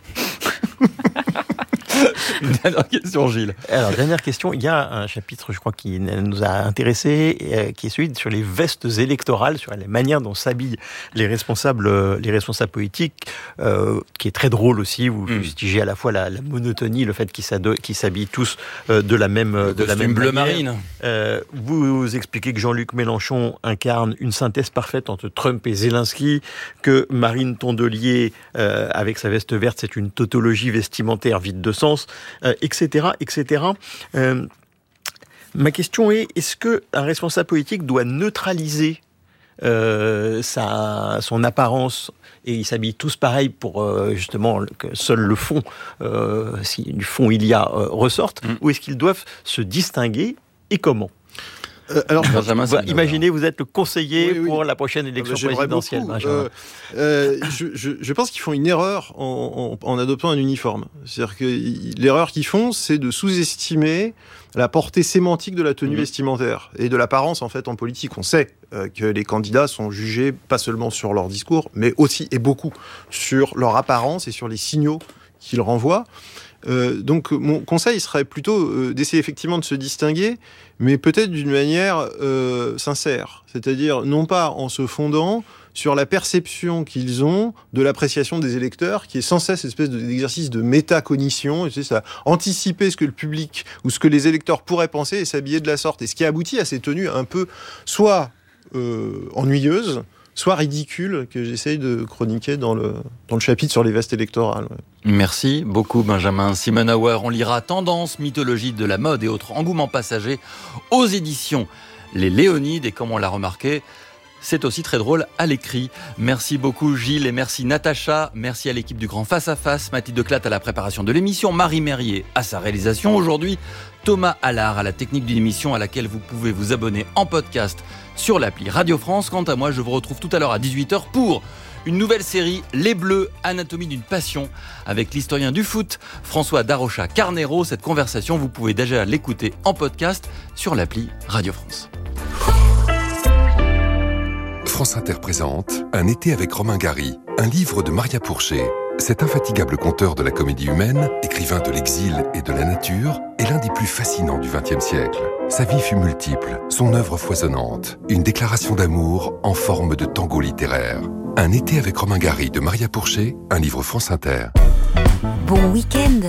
Une dernière question, Gilles. Alors, dernière question, il y a un chapitre, je crois, qui nous a intéressés, euh, qui est celui sur les vestes électorales, sur la manière dont s'habillent les responsables, euh, les responsables politiques, euh, qui est très drôle aussi. Vous mmh. fustigez à la fois la, la monotonie, le fait qu'ils, qu'ils s'habillent tous euh, de la même, le de la même bleu manière. Marine. Euh, vous, vous expliquez que Jean-Luc Mélenchon incarne une synthèse parfaite entre Trump et Zelensky, que Marine Tondelier, euh, avec sa veste verte, c'est une tautologie vestimentaire vide de sens. Euh, et cetera, et cetera. Euh, ma question est, est-ce qu'un responsable politique doit neutraliser euh, sa, son apparence et ils s'habillent tous pareil pour euh, justement que seul le fond, euh, si du fond il y a, euh, ressorte, mmh. ou est-ce qu'ils doivent se distinguer et comment ? Euh, alors, Benjamin, vous, imaginez, vous êtes le conseiller oui, oui. pour la prochaine élection ah bah, présidentielle. Euh, euh, je, je, je pense qu'ils font une erreur en, en, en adoptant un uniforme. C'est-à-dire que l'erreur qu'ils font, c'est de sous-estimer la portée sémantique de la tenue mmh. vestimentaire et de l'apparence en fait en politique. On sait euh, que les candidats sont jugés pas seulement sur leur discours, mais aussi et beaucoup sur leur apparence et sur les signaux qu'ils renvoient. Euh, donc mon conseil serait plutôt euh, d'essayer effectivement de se distinguer, mais peut-être d'une manière euh, sincère, c'est-à-dire non pas en se fondant sur la perception qu'ils ont de l'appréciation des électeurs, qui est sans cesse une espèce d'exercice de métacognition, et c'est ça, anticiper ce que le public ou ce que les électeurs pourraient penser et s'habiller de la sorte, et ce qui aboutit à ces tenues un peu soit euh, ennuyeuses, soit ridicule, que j'essaye de chroniquer dans le, dans le chapitre sur les vestes électorales. Ouais. Merci beaucoup Benjamin Simonauer. On lira Tendance, mythologie de la mode et autres engouements passagers aux éditions Les Léonides. Et comme on l'a remarqué, c'est aussi très drôle à l'écrit. Merci beaucoup Gilles et merci Natacha. Merci à l'équipe du Grand Face à Face. Mathilde Declat à la préparation de l'émission. Marie Merrier à sa réalisation aujourd'hui. Thomas Allard à la technique d'une émission à laquelle vous pouvez vous abonner en podcast sur l'appli Radio France. Quant à moi, je vous retrouve tout à l'heure à dix-huit heures pour une nouvelle série, Les Bleus, Anatomie d'une passion, avec l'historien du foot, François Darocha-Carnero. Cette conversation, vous pouvez déjà l'écouter en podcast sur l'appli Radio France. France Inter présente Un été avec Romain Gary, un livre de Maria Pourchet. Cet infatigable conteur de la comédie humaine, écrivain de l'exil et de la nature, est l'un des plus fascinants du vingtième siècle. Sa vie fut multiple, son œuvre foisonnante, une déclaration d'amour en forme de tango littéraire. Un été avec Romain Gary de Maria Pourchet, un livre France Inter. Bon week-end.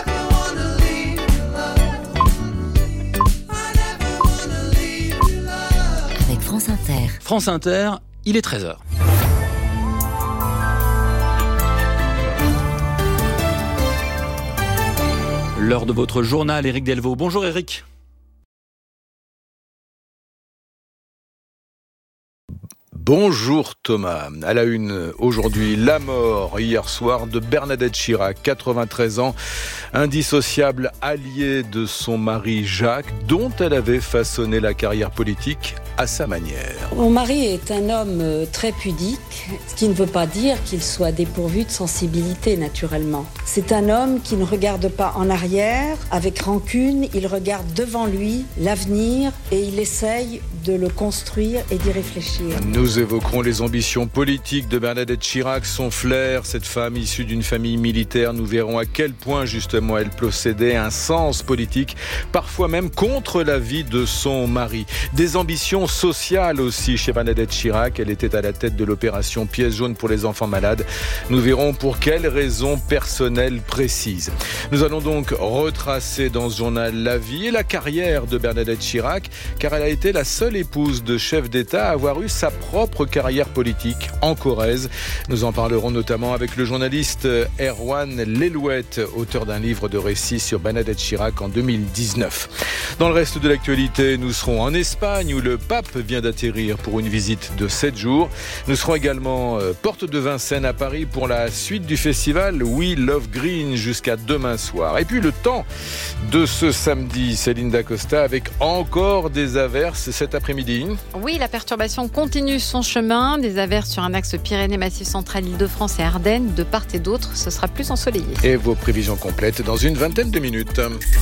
Avec France Inter. France Inter, il est treize heures. L'heure de votre journal, Éric Delvaux. Bonjour Éric. Bonjour Thomas. À la une, aujourd'hui, la mort hier soir de Bernadette Chirac, quatre-vingt-treize ans, indissociable alliée de son mari Jacques, dont elle avait façonné la carrière politique à sa manière. Mon mari est un homme très pudique, ce qui ne veut pas dire qu'il soit dépourvu de sensibilité naturellement. C'est un homme qui ne regarde pas en arrière avec rancune, il regarde devant lui l'avenir et il essaye de le construire et d'y réfléchir. Nous évoquerons les ambitions politiques de Bernadette Chirac, son flair, cette femme issue d'une famille militaire. Nous verrons à quel point justement elle possédait un sens politique, parfois même contre l'avis de son mari. Des ambitions sociales aussi chez Bernadette Chirac. Elle était à la tête de l'opération Pièce jaune pour les enfants malades. Nous verrons pour quelles raisons personnelles précises. Nous allons donc retracer dans ce journal la vie et la carrière de Bernadette Chirac, car elle a été la seule épouse de chef d'État à avoir eu sa propre propre carrière politique en Corrèze. Nous en parlerons notamment avec le journaliste Erwan Lelouet, auteur d'un livre de récits sur Bernadette Chirac en deux mille dix-neuf. Dans le reste de l'actualité, nous serons en Espagne où le pape vient d'atterrir pour une visite de sept jours. Nous serons également euh, porte de Vincennes à Paris pour la suite du festival We Love Green jusqu'à demain soir. Et puis le temps de ce samedi, Céline Dacosta, avec encore des averses cet après-midi. Oui, la perturbation continue son chemin. Des averses sur un axe Pyrénées-Massif central, Île-de-France et Ardennes. De part et d'autre, ce sera plus ensoleillé. Et vos prévisions complètes dans une vingtaine de minutes.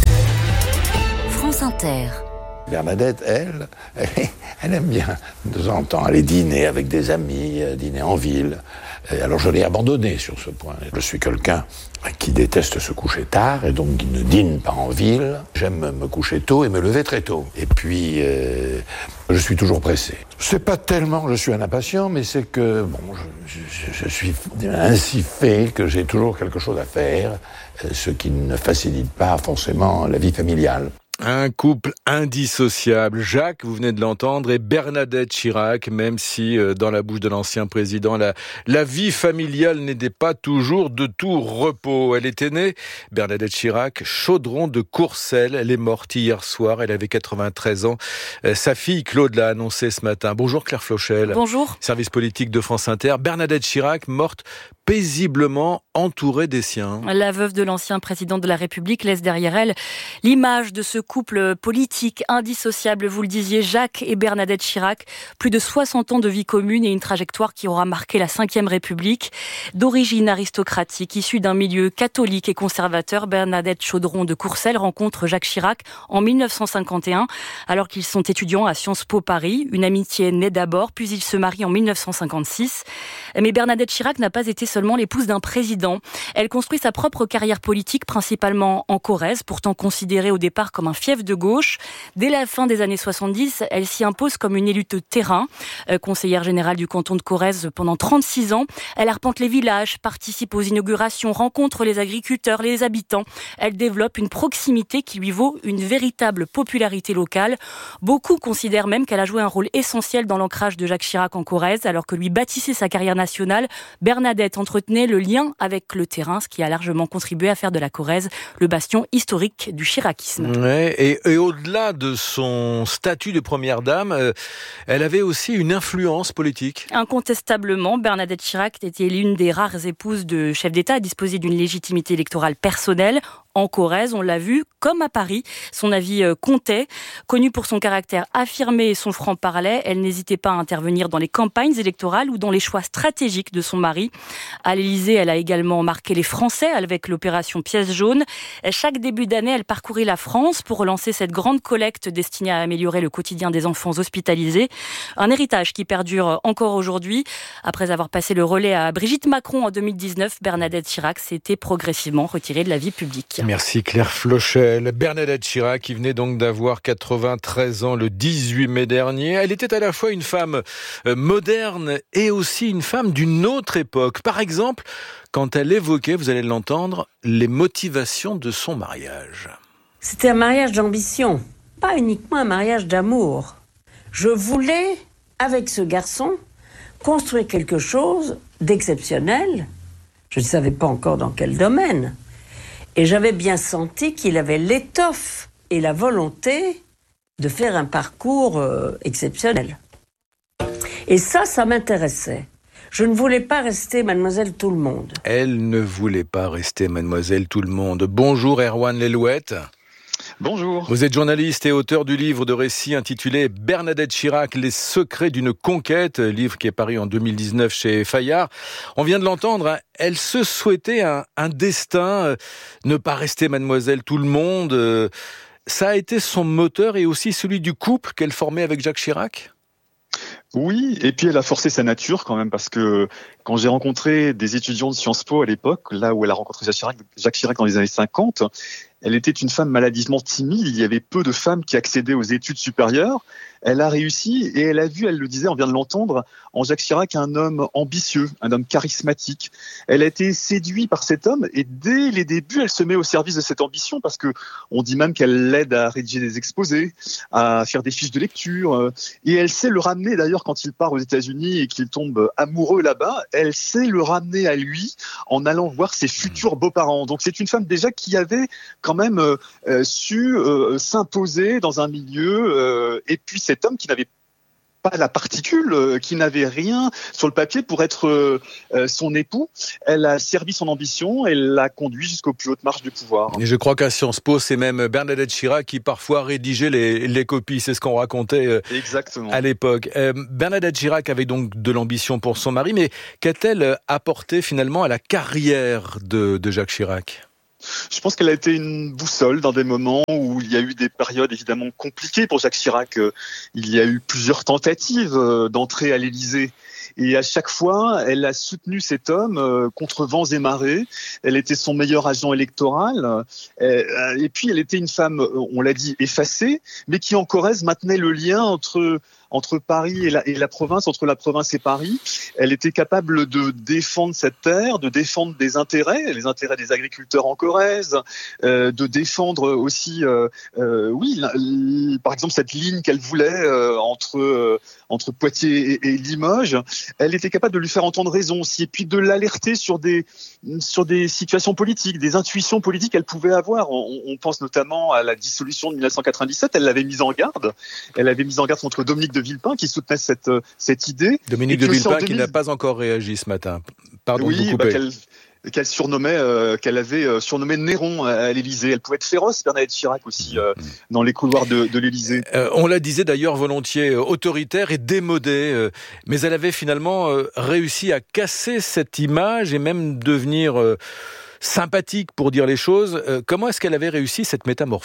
France Inter. Bernadette, elle, elle, elle aime bien de temps en temps aller dîner avec des amis, dîner en ville. Et alors je l'ai abandonné sur ce point. Je suis quelqu'un qui déteste se coucher tard et donc qui ne dîne pas en ville. J'aime me coucher tôt et me lever très tôt. Et puis, euh, je suis toujours pressé. C'est pas tellement je suis un impatient, mais c'est que bon, je, je, je suis ainsi fait que j'ai toujours quelque chose à faire, ce qui ne facilite pas forcément la vie familiale. Un couple indissociable, Jacques, vous venez de l'entendre, et Bernadette Chirac, même si euh, dans la bouche de l'ancien président, la, la vie familiale n'était pas toujours de tout repos. Elle était née, Bernadette Chirac, Chaudron de Courcelles. Elle est morte hier soir, elle avait quatre-vingt-treize ans. Euh, sa fille Claude l'a annoncé ce matin. Bonjour Claire Flochel. Bonjour. Service politique de France Inter. Bernadette Chirac, morte paisiblement entourée des siens. La veuve de l'ancien président de la République laisse derrière elle l'image de ce couple politique indissociable, vous le disiez, Jacques et Bernadette Chirac. Plus de soixante ans de vie commune et une trajectoire qui aura marqué la cinquième République. D'origine aristocratique, issue d'un milieu catholique et conservateur, Bernadette Chaudron de Courcelles rencontre Jacques Chirac en mille neuf cent cinquante et un, alors qu'ils sont étudiants à Sciences Po Paris. Une amitié naît d'abord, puis ils se marient en mille neuf cent cinquante-six. Mais Bernadette Chirac n'a pas été seulement l'épouse d'un président. Elle construit sa propre carrière politique, principalement en Corrèze, pourtant considérée au départ comme un fief de gauche. Dès la fin des années soixante-dix, elle s'y impose comme une élue de terrain. Euh, conseillère générale du canton de Corrèze pendant trente-six ans, elle arpente les villages, participe aux inaugurations, rencontre les agriculteurs, les habitants. Elle développe une proximité qui lui vaut une véritable popularité locale. Beaucoup considèrent même qu'elle a joué un rôle essentiel dans l'ancrage de Jacques Chirac en Corrèze, alors que lui bâtissait sa carrière nationale. Bernadette entretenait le lien avec le terrain, ce qui a largement contribué à faire de la Corrèze le bastion historique du chiracisme. Ouais, et, et au-delà de son statut de première dame, euh, elle avait aussi une influence politique. Incontestablement, Bernadette Chirac était l'une des rares épouses de chefs d'État à disposer d'une légitimité électorale personnelle. En Corrèze, on l'a vu, comme à Paris, son avis comptait. Connue pour son caractère affirmé et son franc-parler, elle n'hésitait pas à intervenir dans les campagnes électorales ou dans les choix stratégiques de son mari. À l'Élysée, elle a également marqué les Français avec l'opération Pièce jaune. Chaque début d'année, elle parcourait la France pour relancer cette grande collecte destinée à améliorer le quotidien des enfants hospitalisés. Un héritage qui perdure encore aujourd'hui. Après avoir passé le relais à Brigitte Macron en deux mille dix-neuf, Bernadette Chirac s'était progressivement retirée de la vie publique. Merci Claire Flochel. Bernadette Chirac, qui venait donc d'avoir quatre-vingt-treize ans le dix-huit mai dernier. Elle était à la fois une femme moderne et aussi une femme d'une autre époque. Par exemple, quand elle évoquait, vous allez l'entendre, les motivations de son mariage. C'était un mariage d'ambition, pas uniquement un mariage d'amour. Je voulais, avec ce garçon, construire quelque chose d'exceptionnel. Je ne savais pas encore dans quel domaine. Et j'avais bien senti qu'il avait l'étoffe et la volonté de faire un parcours euh, exceptionnel. Et ça, ça m'intéressait. Je ne voulais pas rester mademoiselle tout le monde. Elle ne voulait pas rester mademoiselle tout le monde. Bonjour Erwan Lelouet. Bonjour. Vous êtes journaliste et auteur du livre de récits intitulé Bernadette Chirac, les secrets d'une conquête, livre qui est paru en deux mille dix-neuf chez Fayard. On vient de l'entendre, elle se souhaitait un, un destin, euh, ne pas rester mademoiselle tout le monde. Euh, ça a été son moteur et aussi celui du couple qu'elle formait avec Jacques Chirac ? Oui, et puis elle a forcé sa nature quand même, parce que Quand j'ai rencontré des étudiants de Sciences Po à l'époque, là où elle a rencontré Jacques Chirac, Jacques Chirac dans les années cinquante, elle était une femme maladivement timide. Il y avait peu de femmes qui accédaient aux études supérieures. Elle a réussi et elle a vu, elle le disait, on vient de l'entendre, en Jacques Chirac, un homme ambitieux, un homme charismatique. Elle a été séduite par cet homme et dès les débuts, elle se met au service de cette ambition parce que on dit même qu'elle l'aide à rédiger des exposés, à faire des fiches de lecture et elle sait le ramener d'ailleurs quand il part aux États-Unis et qu'il tombe amoureux là-bas, elle sait le ramener à lui en allant voir ses futurs beaux-parents. Donc c'est une femme déjà qui avait quand même euh, su euh, s'imposer dans un milieu euh, et puis cet homme qui n'avait pas la particule, euh, qui n'avait rien sur le papier pour être euh, son époux. Elle a servi son ambition, elle l'a conduit jusqu'aux plus hautes marches du pouvoir. Et je crois qu'à Sciences Po, c'est même Bernadette Chirac qui parfois rédigeait les, les copies. C'est ce qu'on racontait euh, Exactement. à l'époque. Euh, Bernadette Chirac avait donc de l'ambition pour son mari, mais qu'a-t-elle apporté finalement à la carrière de, de Jacques Chirac ? Je pense qu'elle a été une boussole dans des moments où il y a eu des périodes évidemment compliquées pour Jacques Chirac. Il y a eu plusieurs tentatives d'entrer à l'Élysée. Et à chaque fois, elle a soutenu cet homme contre vents et marées. Elle était son meilleur agent électoral. Et puis, elle était une femme, on l'a dit, effacée, mais qui en Corrèze maintenait le lien entre entre Paris et la, et la province, entre la province et Paris. Elle était capable de défendre cette terre, de défendre des intérêts, les intérêts des agriculteurs en Corrèze, euh, de défendre aussi, euh, euh, oui, la, la, par exemple cette ligne qu'elle voulait euh, entre euh, entre Poitiers et, et Limoges. Elle était capable de lui faire entendre raison aussi, et puis de l'alerter sur des sur des situations politiques, des intuitions politiques qu'elle pouvait avoir. On, on pense notamment à la dissolution de mille neuf cent quatre-vingt-dix-sept. Elle l'avait mise en garde. Elle avait mis en garde contre Dominique de Villepin qui soutenait cette cette idée. Dominique de Villepin deux mille... qui n'a pas encore réagi ce matin. Pardon oui, de vous couper. Bah, qu'elle, qu'elle surnommait, euh, qu'elle avait euh, surnommé Néron à, à l'Élysée. Elle pouvait être féroce, Bernadette Chirac aussi, euh, dans les couloirs de, de l'Élysée. Euh, on la disait d'ailleurs volontiers euh, autoritaire et démodée, euh, mais elle avait finalement euh, réussi à casser cette image et même devenir euh, sympathique pour dire les choses. Euh, comment est-ce qu'elle avait réussi cette métamorphose ?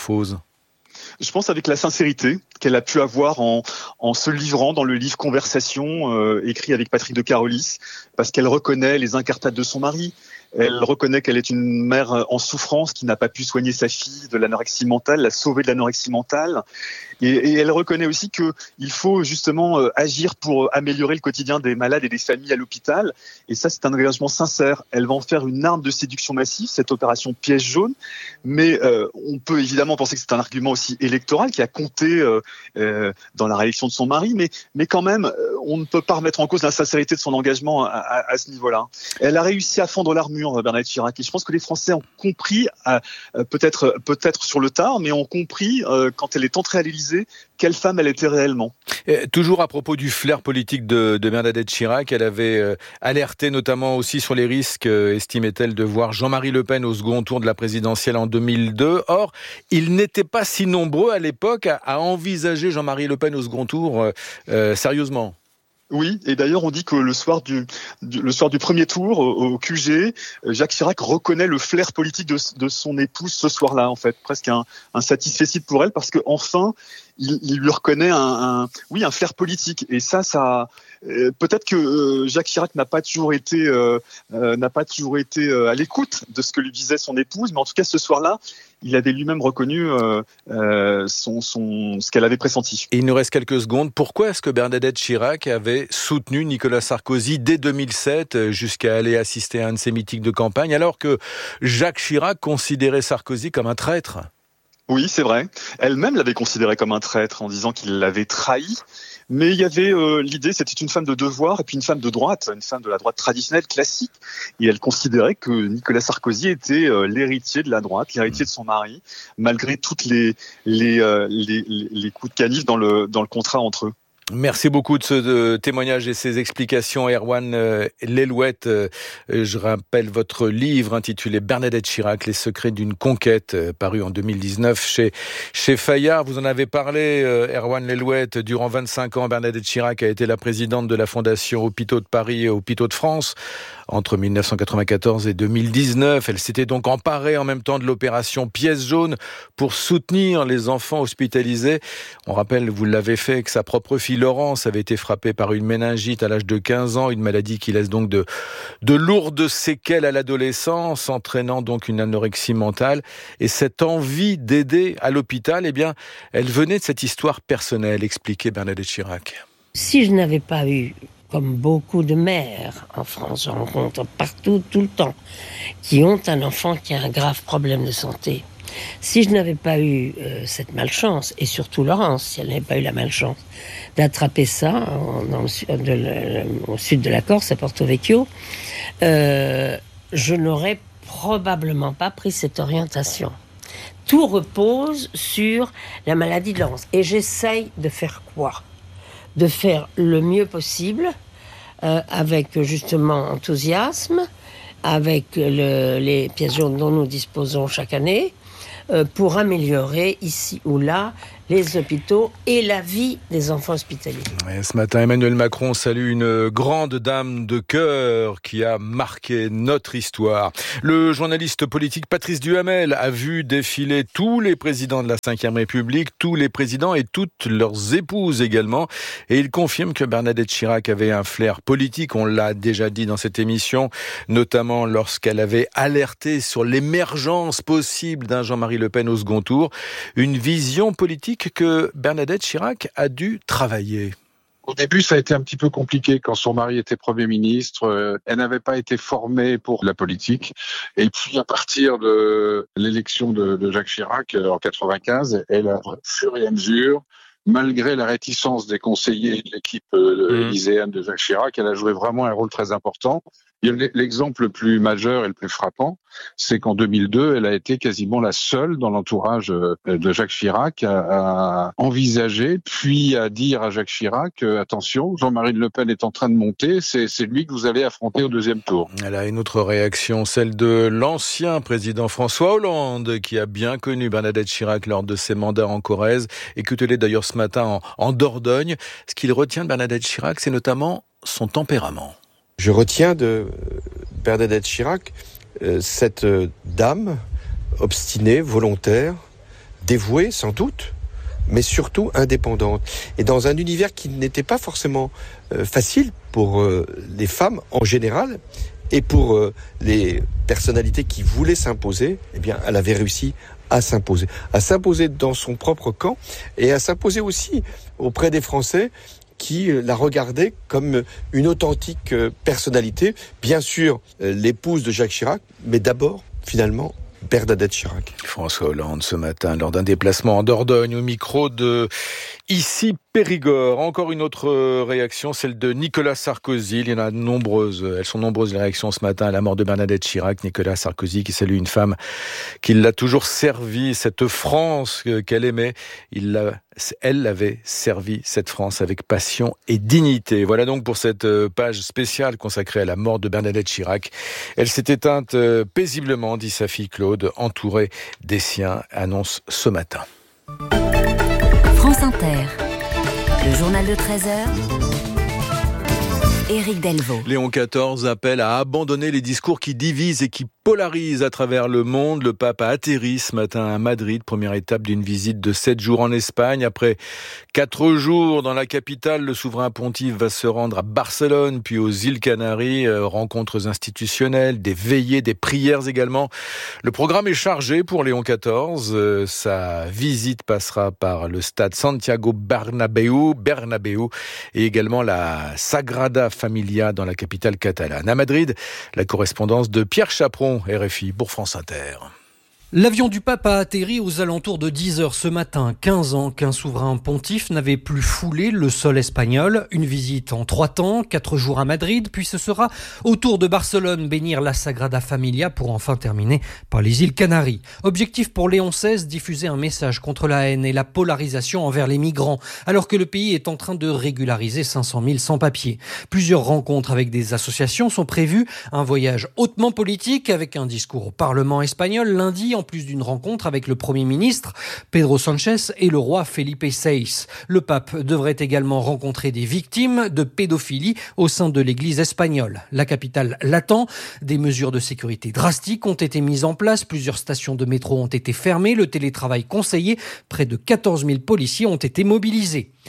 Je pense avec la sincérité qu'elle a pu avoir en, en se livrant dans le livre Conversation, euh, écrit avec Patrick de Carolis, parce qu'elle reconnaît les incartades de son mari. Elle reconnaît qu'elle est une mère en souffrance qui n'a pas pu soigner sa fille de l'anorexie mentale, la sauver de l'anorexie mentale. Et, et elle reconnaît aussi qu'il faut justement agir pour améliorer le quotidien des malades et des familles à l'hôpital. Et ça, c'est un engagement sincère. Elle va en faire une arme de séduction massive, cette opération piège jaune. Mais euh, on peut évidemment penser que c'est un argument aussi électoral qui a compté euh, euh, dans la réélection de son mari. Mais, mais quand même, on ne peut pas remettre en cause la sincérité de son engagement à, à, à ce niveau-là. Elle a réussi à fendre l'armure, Bernadette Chirac, et je pense que les Français ont compris, euh, peut-être peut-être sur le tard, mais ont compris euh, quand elle est entrée à l'Élysée quelle femme elle était réellement. Et toujours à propos du flair politique de, de Bernadette Chirac, elle avait euh, alerté notamment aussi sur les risques, euh, estimait-elle, de voir Jean-Marie Le Pen au second tour de la présidentielle en deux mille deux. Or, ils n'étaient pas si nombreux à l'époque à, à envisager Jean-Marie Le Pen au second tour euh, euh, sérieusement. Oui, et d'ailleurs on dit que le soir du, du le soir du premier tour au, au Q G, Jacques Chirac reconnaît le flair politique de, de son épouse ce soir-là, en fait, presque un, un satisfecit pour elle, parce que enfin il, il lui reconnaît un, un oui un flair politique, et ça ça euh, peut-être que euh, Jacques Chirac n'a pas toujours été euh, euh, n'a pas toujours été euh, à l'écoute de ce que lui disait son épouse, mais en tout cas ce soir-là il avait lui-même reconnu euh, euh, son, son, ce qu'elle avait pressenti. Et il nous reste quelques secondes. Pourquoi est-ce que Bernadette Chirac avait soutenu Nicolas Sarkozy dès deux mille sept jusqu'à aller assister à un de ses meetings de campagne, alors que Jacques Chirac considérait Sarkozy comme un traître ? Oui, c'est vrai. Elle-même l'avait considéré comme un traître en disant qu'il l'avait trahi. Mais il y avait euh, l'idée, c'était une femme de devoir et puis une femme de droite, une femme de la droite traditionnelle, classique. Et elle considérait que Nicolas Sarkozy était euh, l'héritier de la droite, l'héritier de son mari, malgré toutes les les, euh, les les coups de canif dans le dans le contrat entre eux. Merci beaucoup de ce de témoignage et ces explications, Erwan euh, Lelouet. Euh, je rappelle votre livre intitulé Bernadette Chirac, les secrets d'une conquête, euh, paru en deux mille dix-neuf chez chez Fayard. Vous en avez parlé, euh, Erwan Lelouet. Durant vingt-cinq ans, Bernadette Chirac a été la présidente de la Fondation Hôpitaux de Paris et Hôpitaux de France. Entre mille neuf cent quatre-vingt-quatorze et deux mille dix-neuf, elle s'était donc emparée en même temps de l'opération Pièce jaune pour soutenir les enfants hospitalisés. On rappelle, vous l'avez fait avec sa propre fille Laurence avait été frappé par une méningite à l'âge de quinze ans, une maladie qui laisse donc de, de lourdes séquelles à l'adolescence, entraînant donc une anorexie mentale. Et cette envie d'aider à l'hôpital, eh bien, elle venait de cette histoire personnelle, expliquait Bernadette Chirac. Si je n'avais pas eu, comme beaucoup de mères en France, je rencontre partout, tout le temps, qui ont un enfant qui a un grave problème de santé, si je n'avais pas eu euh, cette malchance, et surtout Laurence, si elle n'avait pas eu la malchance d'attraper ça en, dans le, de, le, au sud de la Corse, à Porto Vecchio, euh, je n'aurais probablement pas pris cette orientation. Tout repose sur la maladie de Laurence. Et j'essaye de faire quoi ? De faire le mieux possible, euh, avec justement enthousiasme, avec le, les pièces jaunes dont nous disposons chaque année, euh, pour améliorer ici ou là les hôpitaux et la vie des enfants hospitaliers. Et ce matin, Emmanuel Macron salue une grande dame de cœur qui a marqué notre histoire. Le journaliste politique Patrice Duhamel a vu défiler tous les présidents de la cinquième République, tous les présidents et toutes leurs épouses également. Et il confirme que Bernadette Chirac avait un flair politique, on l'a déjà dit dans cette émission, notamment lorsqu'elle avait alerté sur l'émergence possible d'un Jean-Marie Le Pen au second tour. Une vision politique que Bernadette Chirac a dû travailler. Au début, ça a été un petit peu compliqué quand son mari était Premier ministre. Elle n'avait pas été formée pour la politique. Et puis, à partir de l'élection de, de Jacques Chirac en quatre-vingt-quinze, elle a, au fur et à mesure, malgré la réticence des conseillers de l'équipe euh, élyséenne de Jacques Chirac, elle a joué vraiment un rôle très important. L'exemple le plus majeur et le plus frappant, c'est qu'en deux mille deux, elle a été quasiment la seule dans l'entourage de Jacques Chirac à, à envisager, puis à dire à Jacques Chirac, euh, attention, Jean-Marie Le Pen est en train de monter, c'est, c'est lui que vous allez affronter au deuxième tour. Elle a une autre réaction, celle de l'ancien président François Hollande, qui a bien connu Bernadette Chirac lors de ses mandats en Corrèze. Écoutez-les d'ailleurs ce matin en, en Dordogne. Ce qu'il retient de Bernadette Chirac, c'est notamment son tempérament. Je retiens de Bernadette Chirac euh, cette euh, dame obstinée, volontaire, dévouée sans doute, mais surtout indépendante. Et dans un univers qui n'était pas forcément euh, facile pour euh, les femmes en général, et pour euh, les personnalités qui voulaient s'imposer, eh bien, elle avait réussi à s'imposer. À s'imposer dans son propre camp, et à s'imposer aussi auprès des Français, qui la regardait comme une authentique personnalité. Bien sûr, l'épouse de Jacques Chirac, mais d'abord, finalement, Bernadette Chirac. François Hollande, ce matin, lors d'un déplacement en Dordogne, au micro de Ici Périgord. Encore une autre réaction, celle de Nicolas Sarkozy. Il y en a de nombreuses. Elles sont nombreuses, les réactions ce matin à la mort de Bernadette Chirac. Nicolas Sarkozy qui salue une femme qui l'a toujours servi, cette France qu'elle aimait. Il l'a, elle l'avait servi, cette France, avec passion et dignité. Voilà donc pour cette page spéciale consacrée à la mort de Bernadette Chirac. Elle s'est éteinte paisiblement, dit sa fille Claude, entourée des siens, annonce ce matin. France Inter, le journal de treize heures, Éric Delvaux. Léon quatorze appelle à abandonner les discours qui divisent et qui polarisent à travers le monde. Le pape a atterri ce matin à Madrid, première étape d'une visite de sept jours en Espagne. Après quatre jours dans la capitale, le souverain pontife va se rendre à Barcelone, puis aux îles Canaries, euh, rencontres institutionnelles, des veillées, des prières également. Le programme est chargé pour Léon quatorze. Euh, sa visite passera par le stade Santiago Bernabéu, Bernabéu et également la Sagrada Familia dans la capitale catalane. À Madrid, la correspondance de Pierre Chaperon, R F I pour France Inter. L'avion du pape a atterri aux alentours de dix heures ce matin. quinze ans qu'un souverain pontife n'avait plus foulé le sol espagnol. Une visite en trois temps, quatre jours à Madrid, puis ce sera au tour de Barcelone bénir la Sagrada Familia pour enfin terminer par les îles Canaries. Objectif pour Léon seize, diffuser un message contre la haine et la polarisation envers les migrants, alors que le pays est en train de régulariser cinq cent mille sans-papiers. Plusieurs rencontres avec des associations sont prévues. Un voyage hautement politique avec un discours au Parlement espagnol lundi, en plus d'une rencontre avec le Premier ministre Pedro Sánchez et le roi Felipe seize. Le pape devrait également rencontrer des victimes de pédophilie au sein de l'Église espagnole. La capitale l'attend. Des mesures de sécurité drastiques ont été mises en place. Plusieurs stations de métro ont été fermées. Le télétravail conseillé. Près de quatorze mille policiers ont été mobilisés.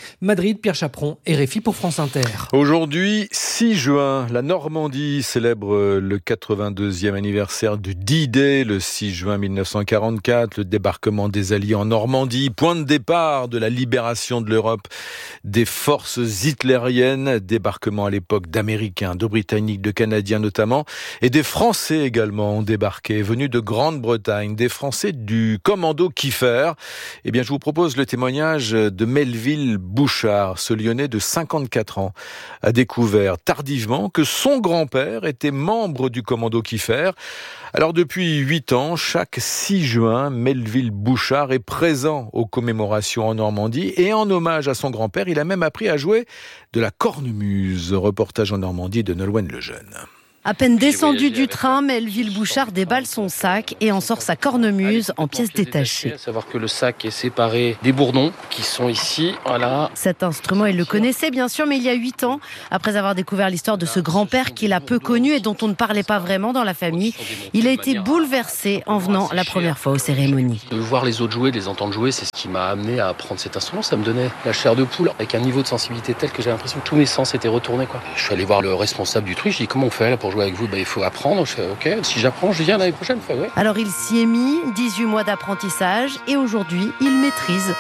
Madrid, Pierre Chaperon, R F I pour France Inter. Aujourd'hui, six juin, la Normandie célèbre le quatre-vingt-deuxième anniversaire du D-Day, le six juin mille neuf cent quarante-quatre, le débarquement des Alliés en Normandie, point de départ de la libération de l'Europe des forces hitlériennes, débarquement à l'époque d'Américains, de Britanniques, de Canadiens notamment, et des Français également ont débarqué, venus de Grande-Bretagne, des Français du commando Kiefer. Eh bien, je vous propose le témoignage de Melville Bouchard, ce Lyonnais de cinquante-quatre ans, a découvert tardivement que son grand-père était membre du commando Kiefer. Alors depuis huit ans, chaque six juin, Melville Bouchard est présent aux commémorations en Normandie et en hommage à son grand-père, il a même appris à jouer de la cornemuse. Reportage en Normandie de Nolwenn Lejeune. À peine descendu du train, Melville Bouchard déballe son sac et en sort sa cornemuse en pièces détachées. À savoir que le sac est séparé des bourdons qui sont ici, voilà. Cet instrument, il le connaissait bien sûr, mais il y a huit ans, après avoir découvert l'histoire de ce grand-père qu'il a peu connu et dont on ne parlait pas vraiment dans la famille, il a été bouleversé en venant la première fois aux cérémonies. De voir les autres jouer, de les entendre jouer, c'est ce qui m'a amené à apprendre cet instrument. Ça me donnait la chair de poule, avec un niveau de sensibilité tel que j'ai l'impression que tous mes sens étaient retournés, quoi. Je suis allé voir le responsable du truc, je dis comment on fait là pour jouer avec vous? Ben, il faut apprendre. Je fais ok, si j'apprends, je viens l'année prochaine. Fait, ouais. Alors il s'y est mis, dix-huit mois d'apprentissage et aujourd'hui il maîtrise.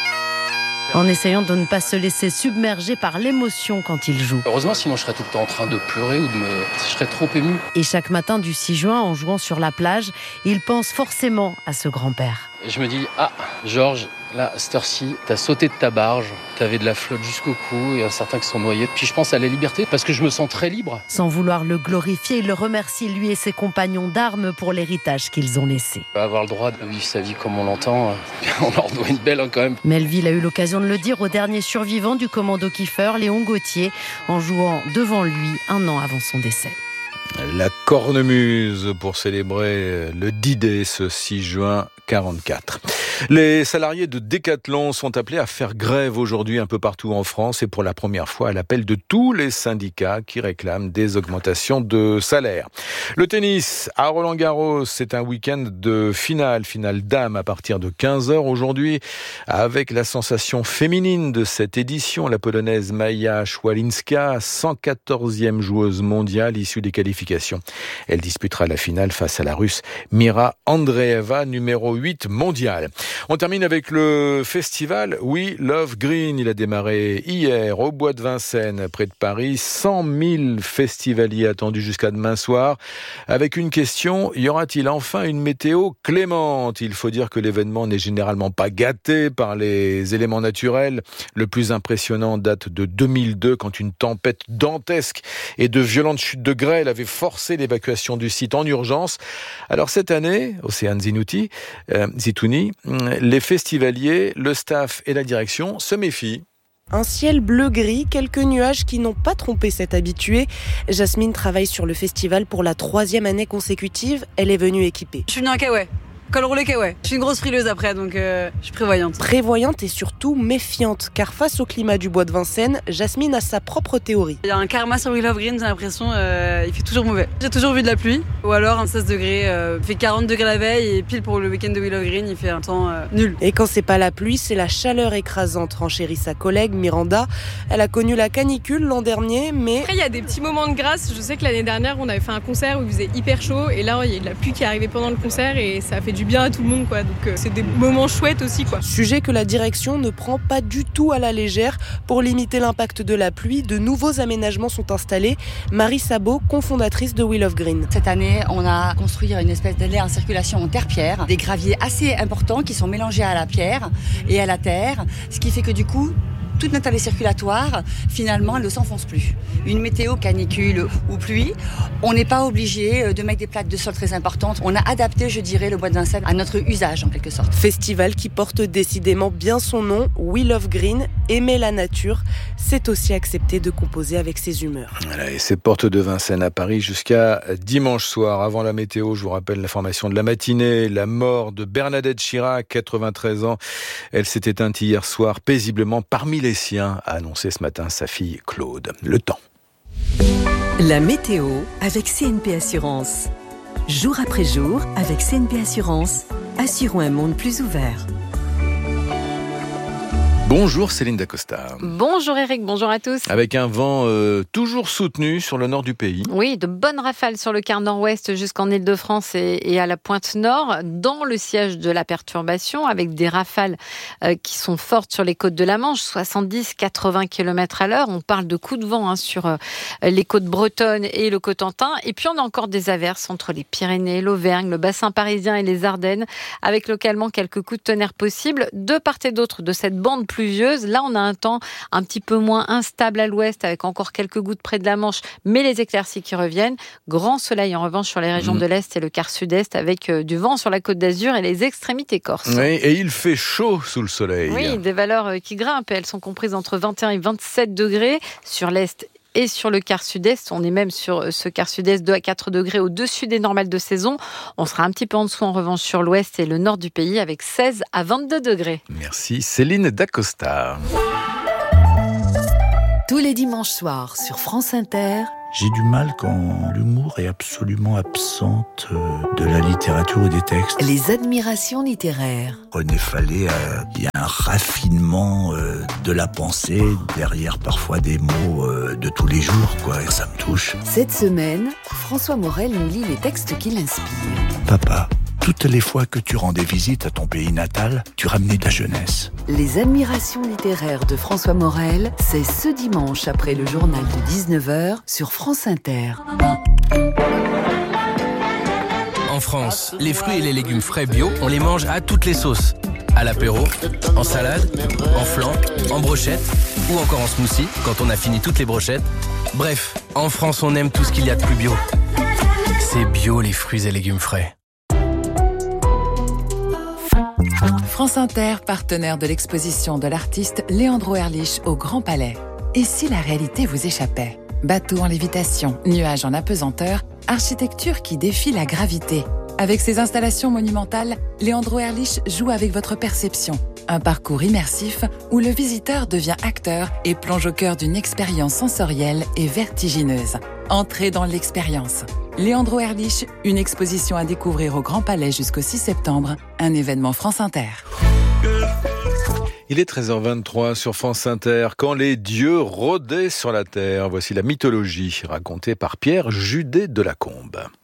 En essayant de ne pas se laisser submerger par l'émotion quand il joue. Heureusement, sinon je serais tout le temps en train de pleurer ou de me... je serais trop ému. Et chaque matin du six juin, en jouant sur la plage, il pense forcément à ce grand-père. Et je me dis, ah, Georges, là, cette heure-ci, t'as sauté de ta barge, t'avais de la flotte jusqu'au cou, il y en a certains qui sont noyés. Puis je pense à la liberté, parce que je me sens très libre. Sans vouloir le glorifier, il le remercie, lui et ses compagnons d'armes, pour l'héritage qu'ils ont laissé. Avoir le droit de vivre sa vie comme on l'entend, on leur doit une belle hein, quand même. Melville a eu l'occasion de le dire au dernier survivant du commando Kiefer, Léon Gauthier, en jouant devant lui un an avant son décès. La cornemuse pour célébrer le D-Day ce six juin quarante-quatre. Les salariés de Decathlon sont appelés à faire grève aujourd'hui un peu partout en France et pour la première fois à l'appel de tous les syndicats qui réclament des augmentations de salaire. Le tennis à Roland-Garros, c'est un week-end de finale, finale dames à partir de quinze heures aujourd'hui avec la sensation féminine de cette édition, la polonaise Maja Szwalinska, cent quatorzième joueuse mondiale issue des qualifications. Elle disputera la finale face à la Russe Mira Andreeva, numéro huit mondial. On termine avec le festival We Love Green. Il a démarré hier au Bois de Vincennes, près de Paris. cent mille festivaliers attendus jusqu'à demain soir. Avec une question, y aura-t-il enfin une météo clémente? Il faut dire que l'événement n'est généralement pas gâté par les éléments naturels. Le plus impressionnant date de deux mille deux, quand une tempête dantesque et de violentes chutes de grêle avaient forcé l'évacuation du site en urgence. Alors cette année, Océane Zinouti, euh, Zitouni, les festivaliers, le staff et la direction se méfient. Un ciel bleu-gris, quelques nuages qui n'ont pas trompé cet habitué. Jasmine travaille sur le festival pour la troisième année consécutive. Elle est venue équipée. Je suis venue en kawaii. Col roulé kawaii. Je suis une grosse frileuse après, donc euh, je suis prévoyante. Prévoyante et surtout méfiante, car face au climat du Bois de Vincennes, Jasmine a sa propre théorie. Il y a un karma sur We Love Green, j'ai l'impression, euh, il fait toujours mauvais. J'ai toujours vu de la pluie, ou alors un seize degrés, euh, il fait quarante degrés la veille, et pile pour le week-end de We Love Green, il fait un temps euh, nul. Et quand c'est pas la pluie, c'est la chaleur écrasante, renchérit sa collègue Miranda. Elle a connu la canicule l'an dernier, mais... Après, il y a des petits moments de grâce. Je sais que l'année dernière, on avait fait un concert où il faisait hyper chaud, et là, il y a de la pluie qui est arrivée pendant le concert, et ça a fait du bien à tout le monde, quoi. Donc euh, c'est des moments chouettes aussi, quoi. Sujet que la direction ne prend pas du tout à la légère. Pour limiter l'impact de la pluie, de nouveaux aménagements sont installés. Marie Sabot, cofondatrice de We Love Green. Cette année, on a construit une espèce d'allée en circulation en terre-pierre, des graviers assez importants qui sont mélangés à la pierre et à la terre, ce qui fait que du coup, toute notre allée circulatoire, finalement, elle ne s'enfonce plus. Une météo, canicule ou pluie, on n'est pas obligé de mettre des plaques de sol très importantes. On a adapté, je dirais, le Bois de Vincennes à notre usage, en quelque sorte. Festival qui porte décidément bien son nom, We Love Green, aimer la nature. C'est aussi accepter de composer avec ses humeurs. Voilà, et c'est porte de Vincennes à Paris jusqu'à dimanche soir. Avant la météo, je vous rappelle l'information de la matinée, la mort de Bernadette Chirac, quatre-vingt-treize ans. Elle s'est éteinte hier soir paisiblement parmi les siens, a annoncé ce matin sa fille Claude. Le temps. La météo avec C N P Assurance. Jour après jour, avec C N P Assurance, assurons un monde plus ouvert. Bonjour Céline Dacosta. Bonjour Eric, bonjour à tous. Avec un vent euh, toujours soutenu sur le nord du pays. Oui, de bonnes rafales sur le quart nord-ouest jusqu'en Île-de-France et, et à la pointe nord, dans le siège de la perturbation, avec des rafales euh, qui sont fortes sur les côtes de la Manche, soixante-dix à quatre-vingts kilomètres à l'heure. On parle de coups de vent hein, sur euh, les côtes bretonnes et le Cotentin. Et puis on a encore des averses entre les Pyrénées, l'Auvergne, le bassin parisien et les Ardennes, avec localement quelques coups de tonnerre possibles de part et d'autre de cette bande pluvieuse. Là, on a un temps un petit peu moins instable à l'ouest, avec encore quelques gouttes près de la Manche, mais les éclaircies qui reviennent. Grand soleil en revanche sur les régions mmh. de l'Est et le quart sud-est, avec euh, du vent sur la côte d'Azur et les extrémités corses. Oui, et il fait chaud sous le soleil. Oui, des valeurs euh, qui grimpent. Elles sont comprises entre vingt et un et vingt-sept degrés sur l'Est et sur le quart sud-est. On est même sur ce quart sud-est deux à quatre degrés au-dessus des normales de saison. On sera un petit peu en dessous en revanche sur l'ouest et le nord du pays avec seize à vingt-deux degrés. Merci Céline Dacosta. Tous les dimanches soirs sur France Inter. J'ai du mal quand l'humour est absolument absente de la littérature ou des textes. Les admirations littéraires. René Fallet, euh, il y a un raffinement euh, de la pensée derrière parfois des mots euh, de tous les jours, quoi. Et ça me touche. Cette semaine, François Morel nous lit les textes qui l'inspirent. Papa, toutes les fois que tu rendais visite à ton pays natal, tu ramenais ta jeunesse. Les admirations littéraires de François Morel, c'est ce dimanche après le journal de dix-neuf heures sur France Inter. En France, les fruits et les légumes frais bio, on les mange à toutes les sauces. À l'apéro, en salade, en flan, en brochette ou encore en smoothie quand on a fini toutes les brochettes. Bref, en France, on aime tout ce qu'il y a de plus bio. C'est bio les fruits et légumes frais. France Inter, partenaire de l'exposition de l'artiste Leandro Erlich au Grand Palais. Et si la réalité vous échappait ? Bateau en lévitation, nuages en apesanteur, architecture qui défie la gravité. Avec ses installations monumentales, Leandro Erlich joue avec votre perception. Un parcours immersif où le visiteur devient acteur et plonge au cœur d'une expérience sensorielle et vertigineuse. Entrez dans l'expérience. Leandro Erlich, une exposition à découvrir au Grand Palais jusqu'au six septembre, un événement France Inter. Il est treize heures vingt-trois sur France Inter. Quand les dieux rôdaient sur la terre, voici la mythologie racontée par Pierre Judet de Lacombe.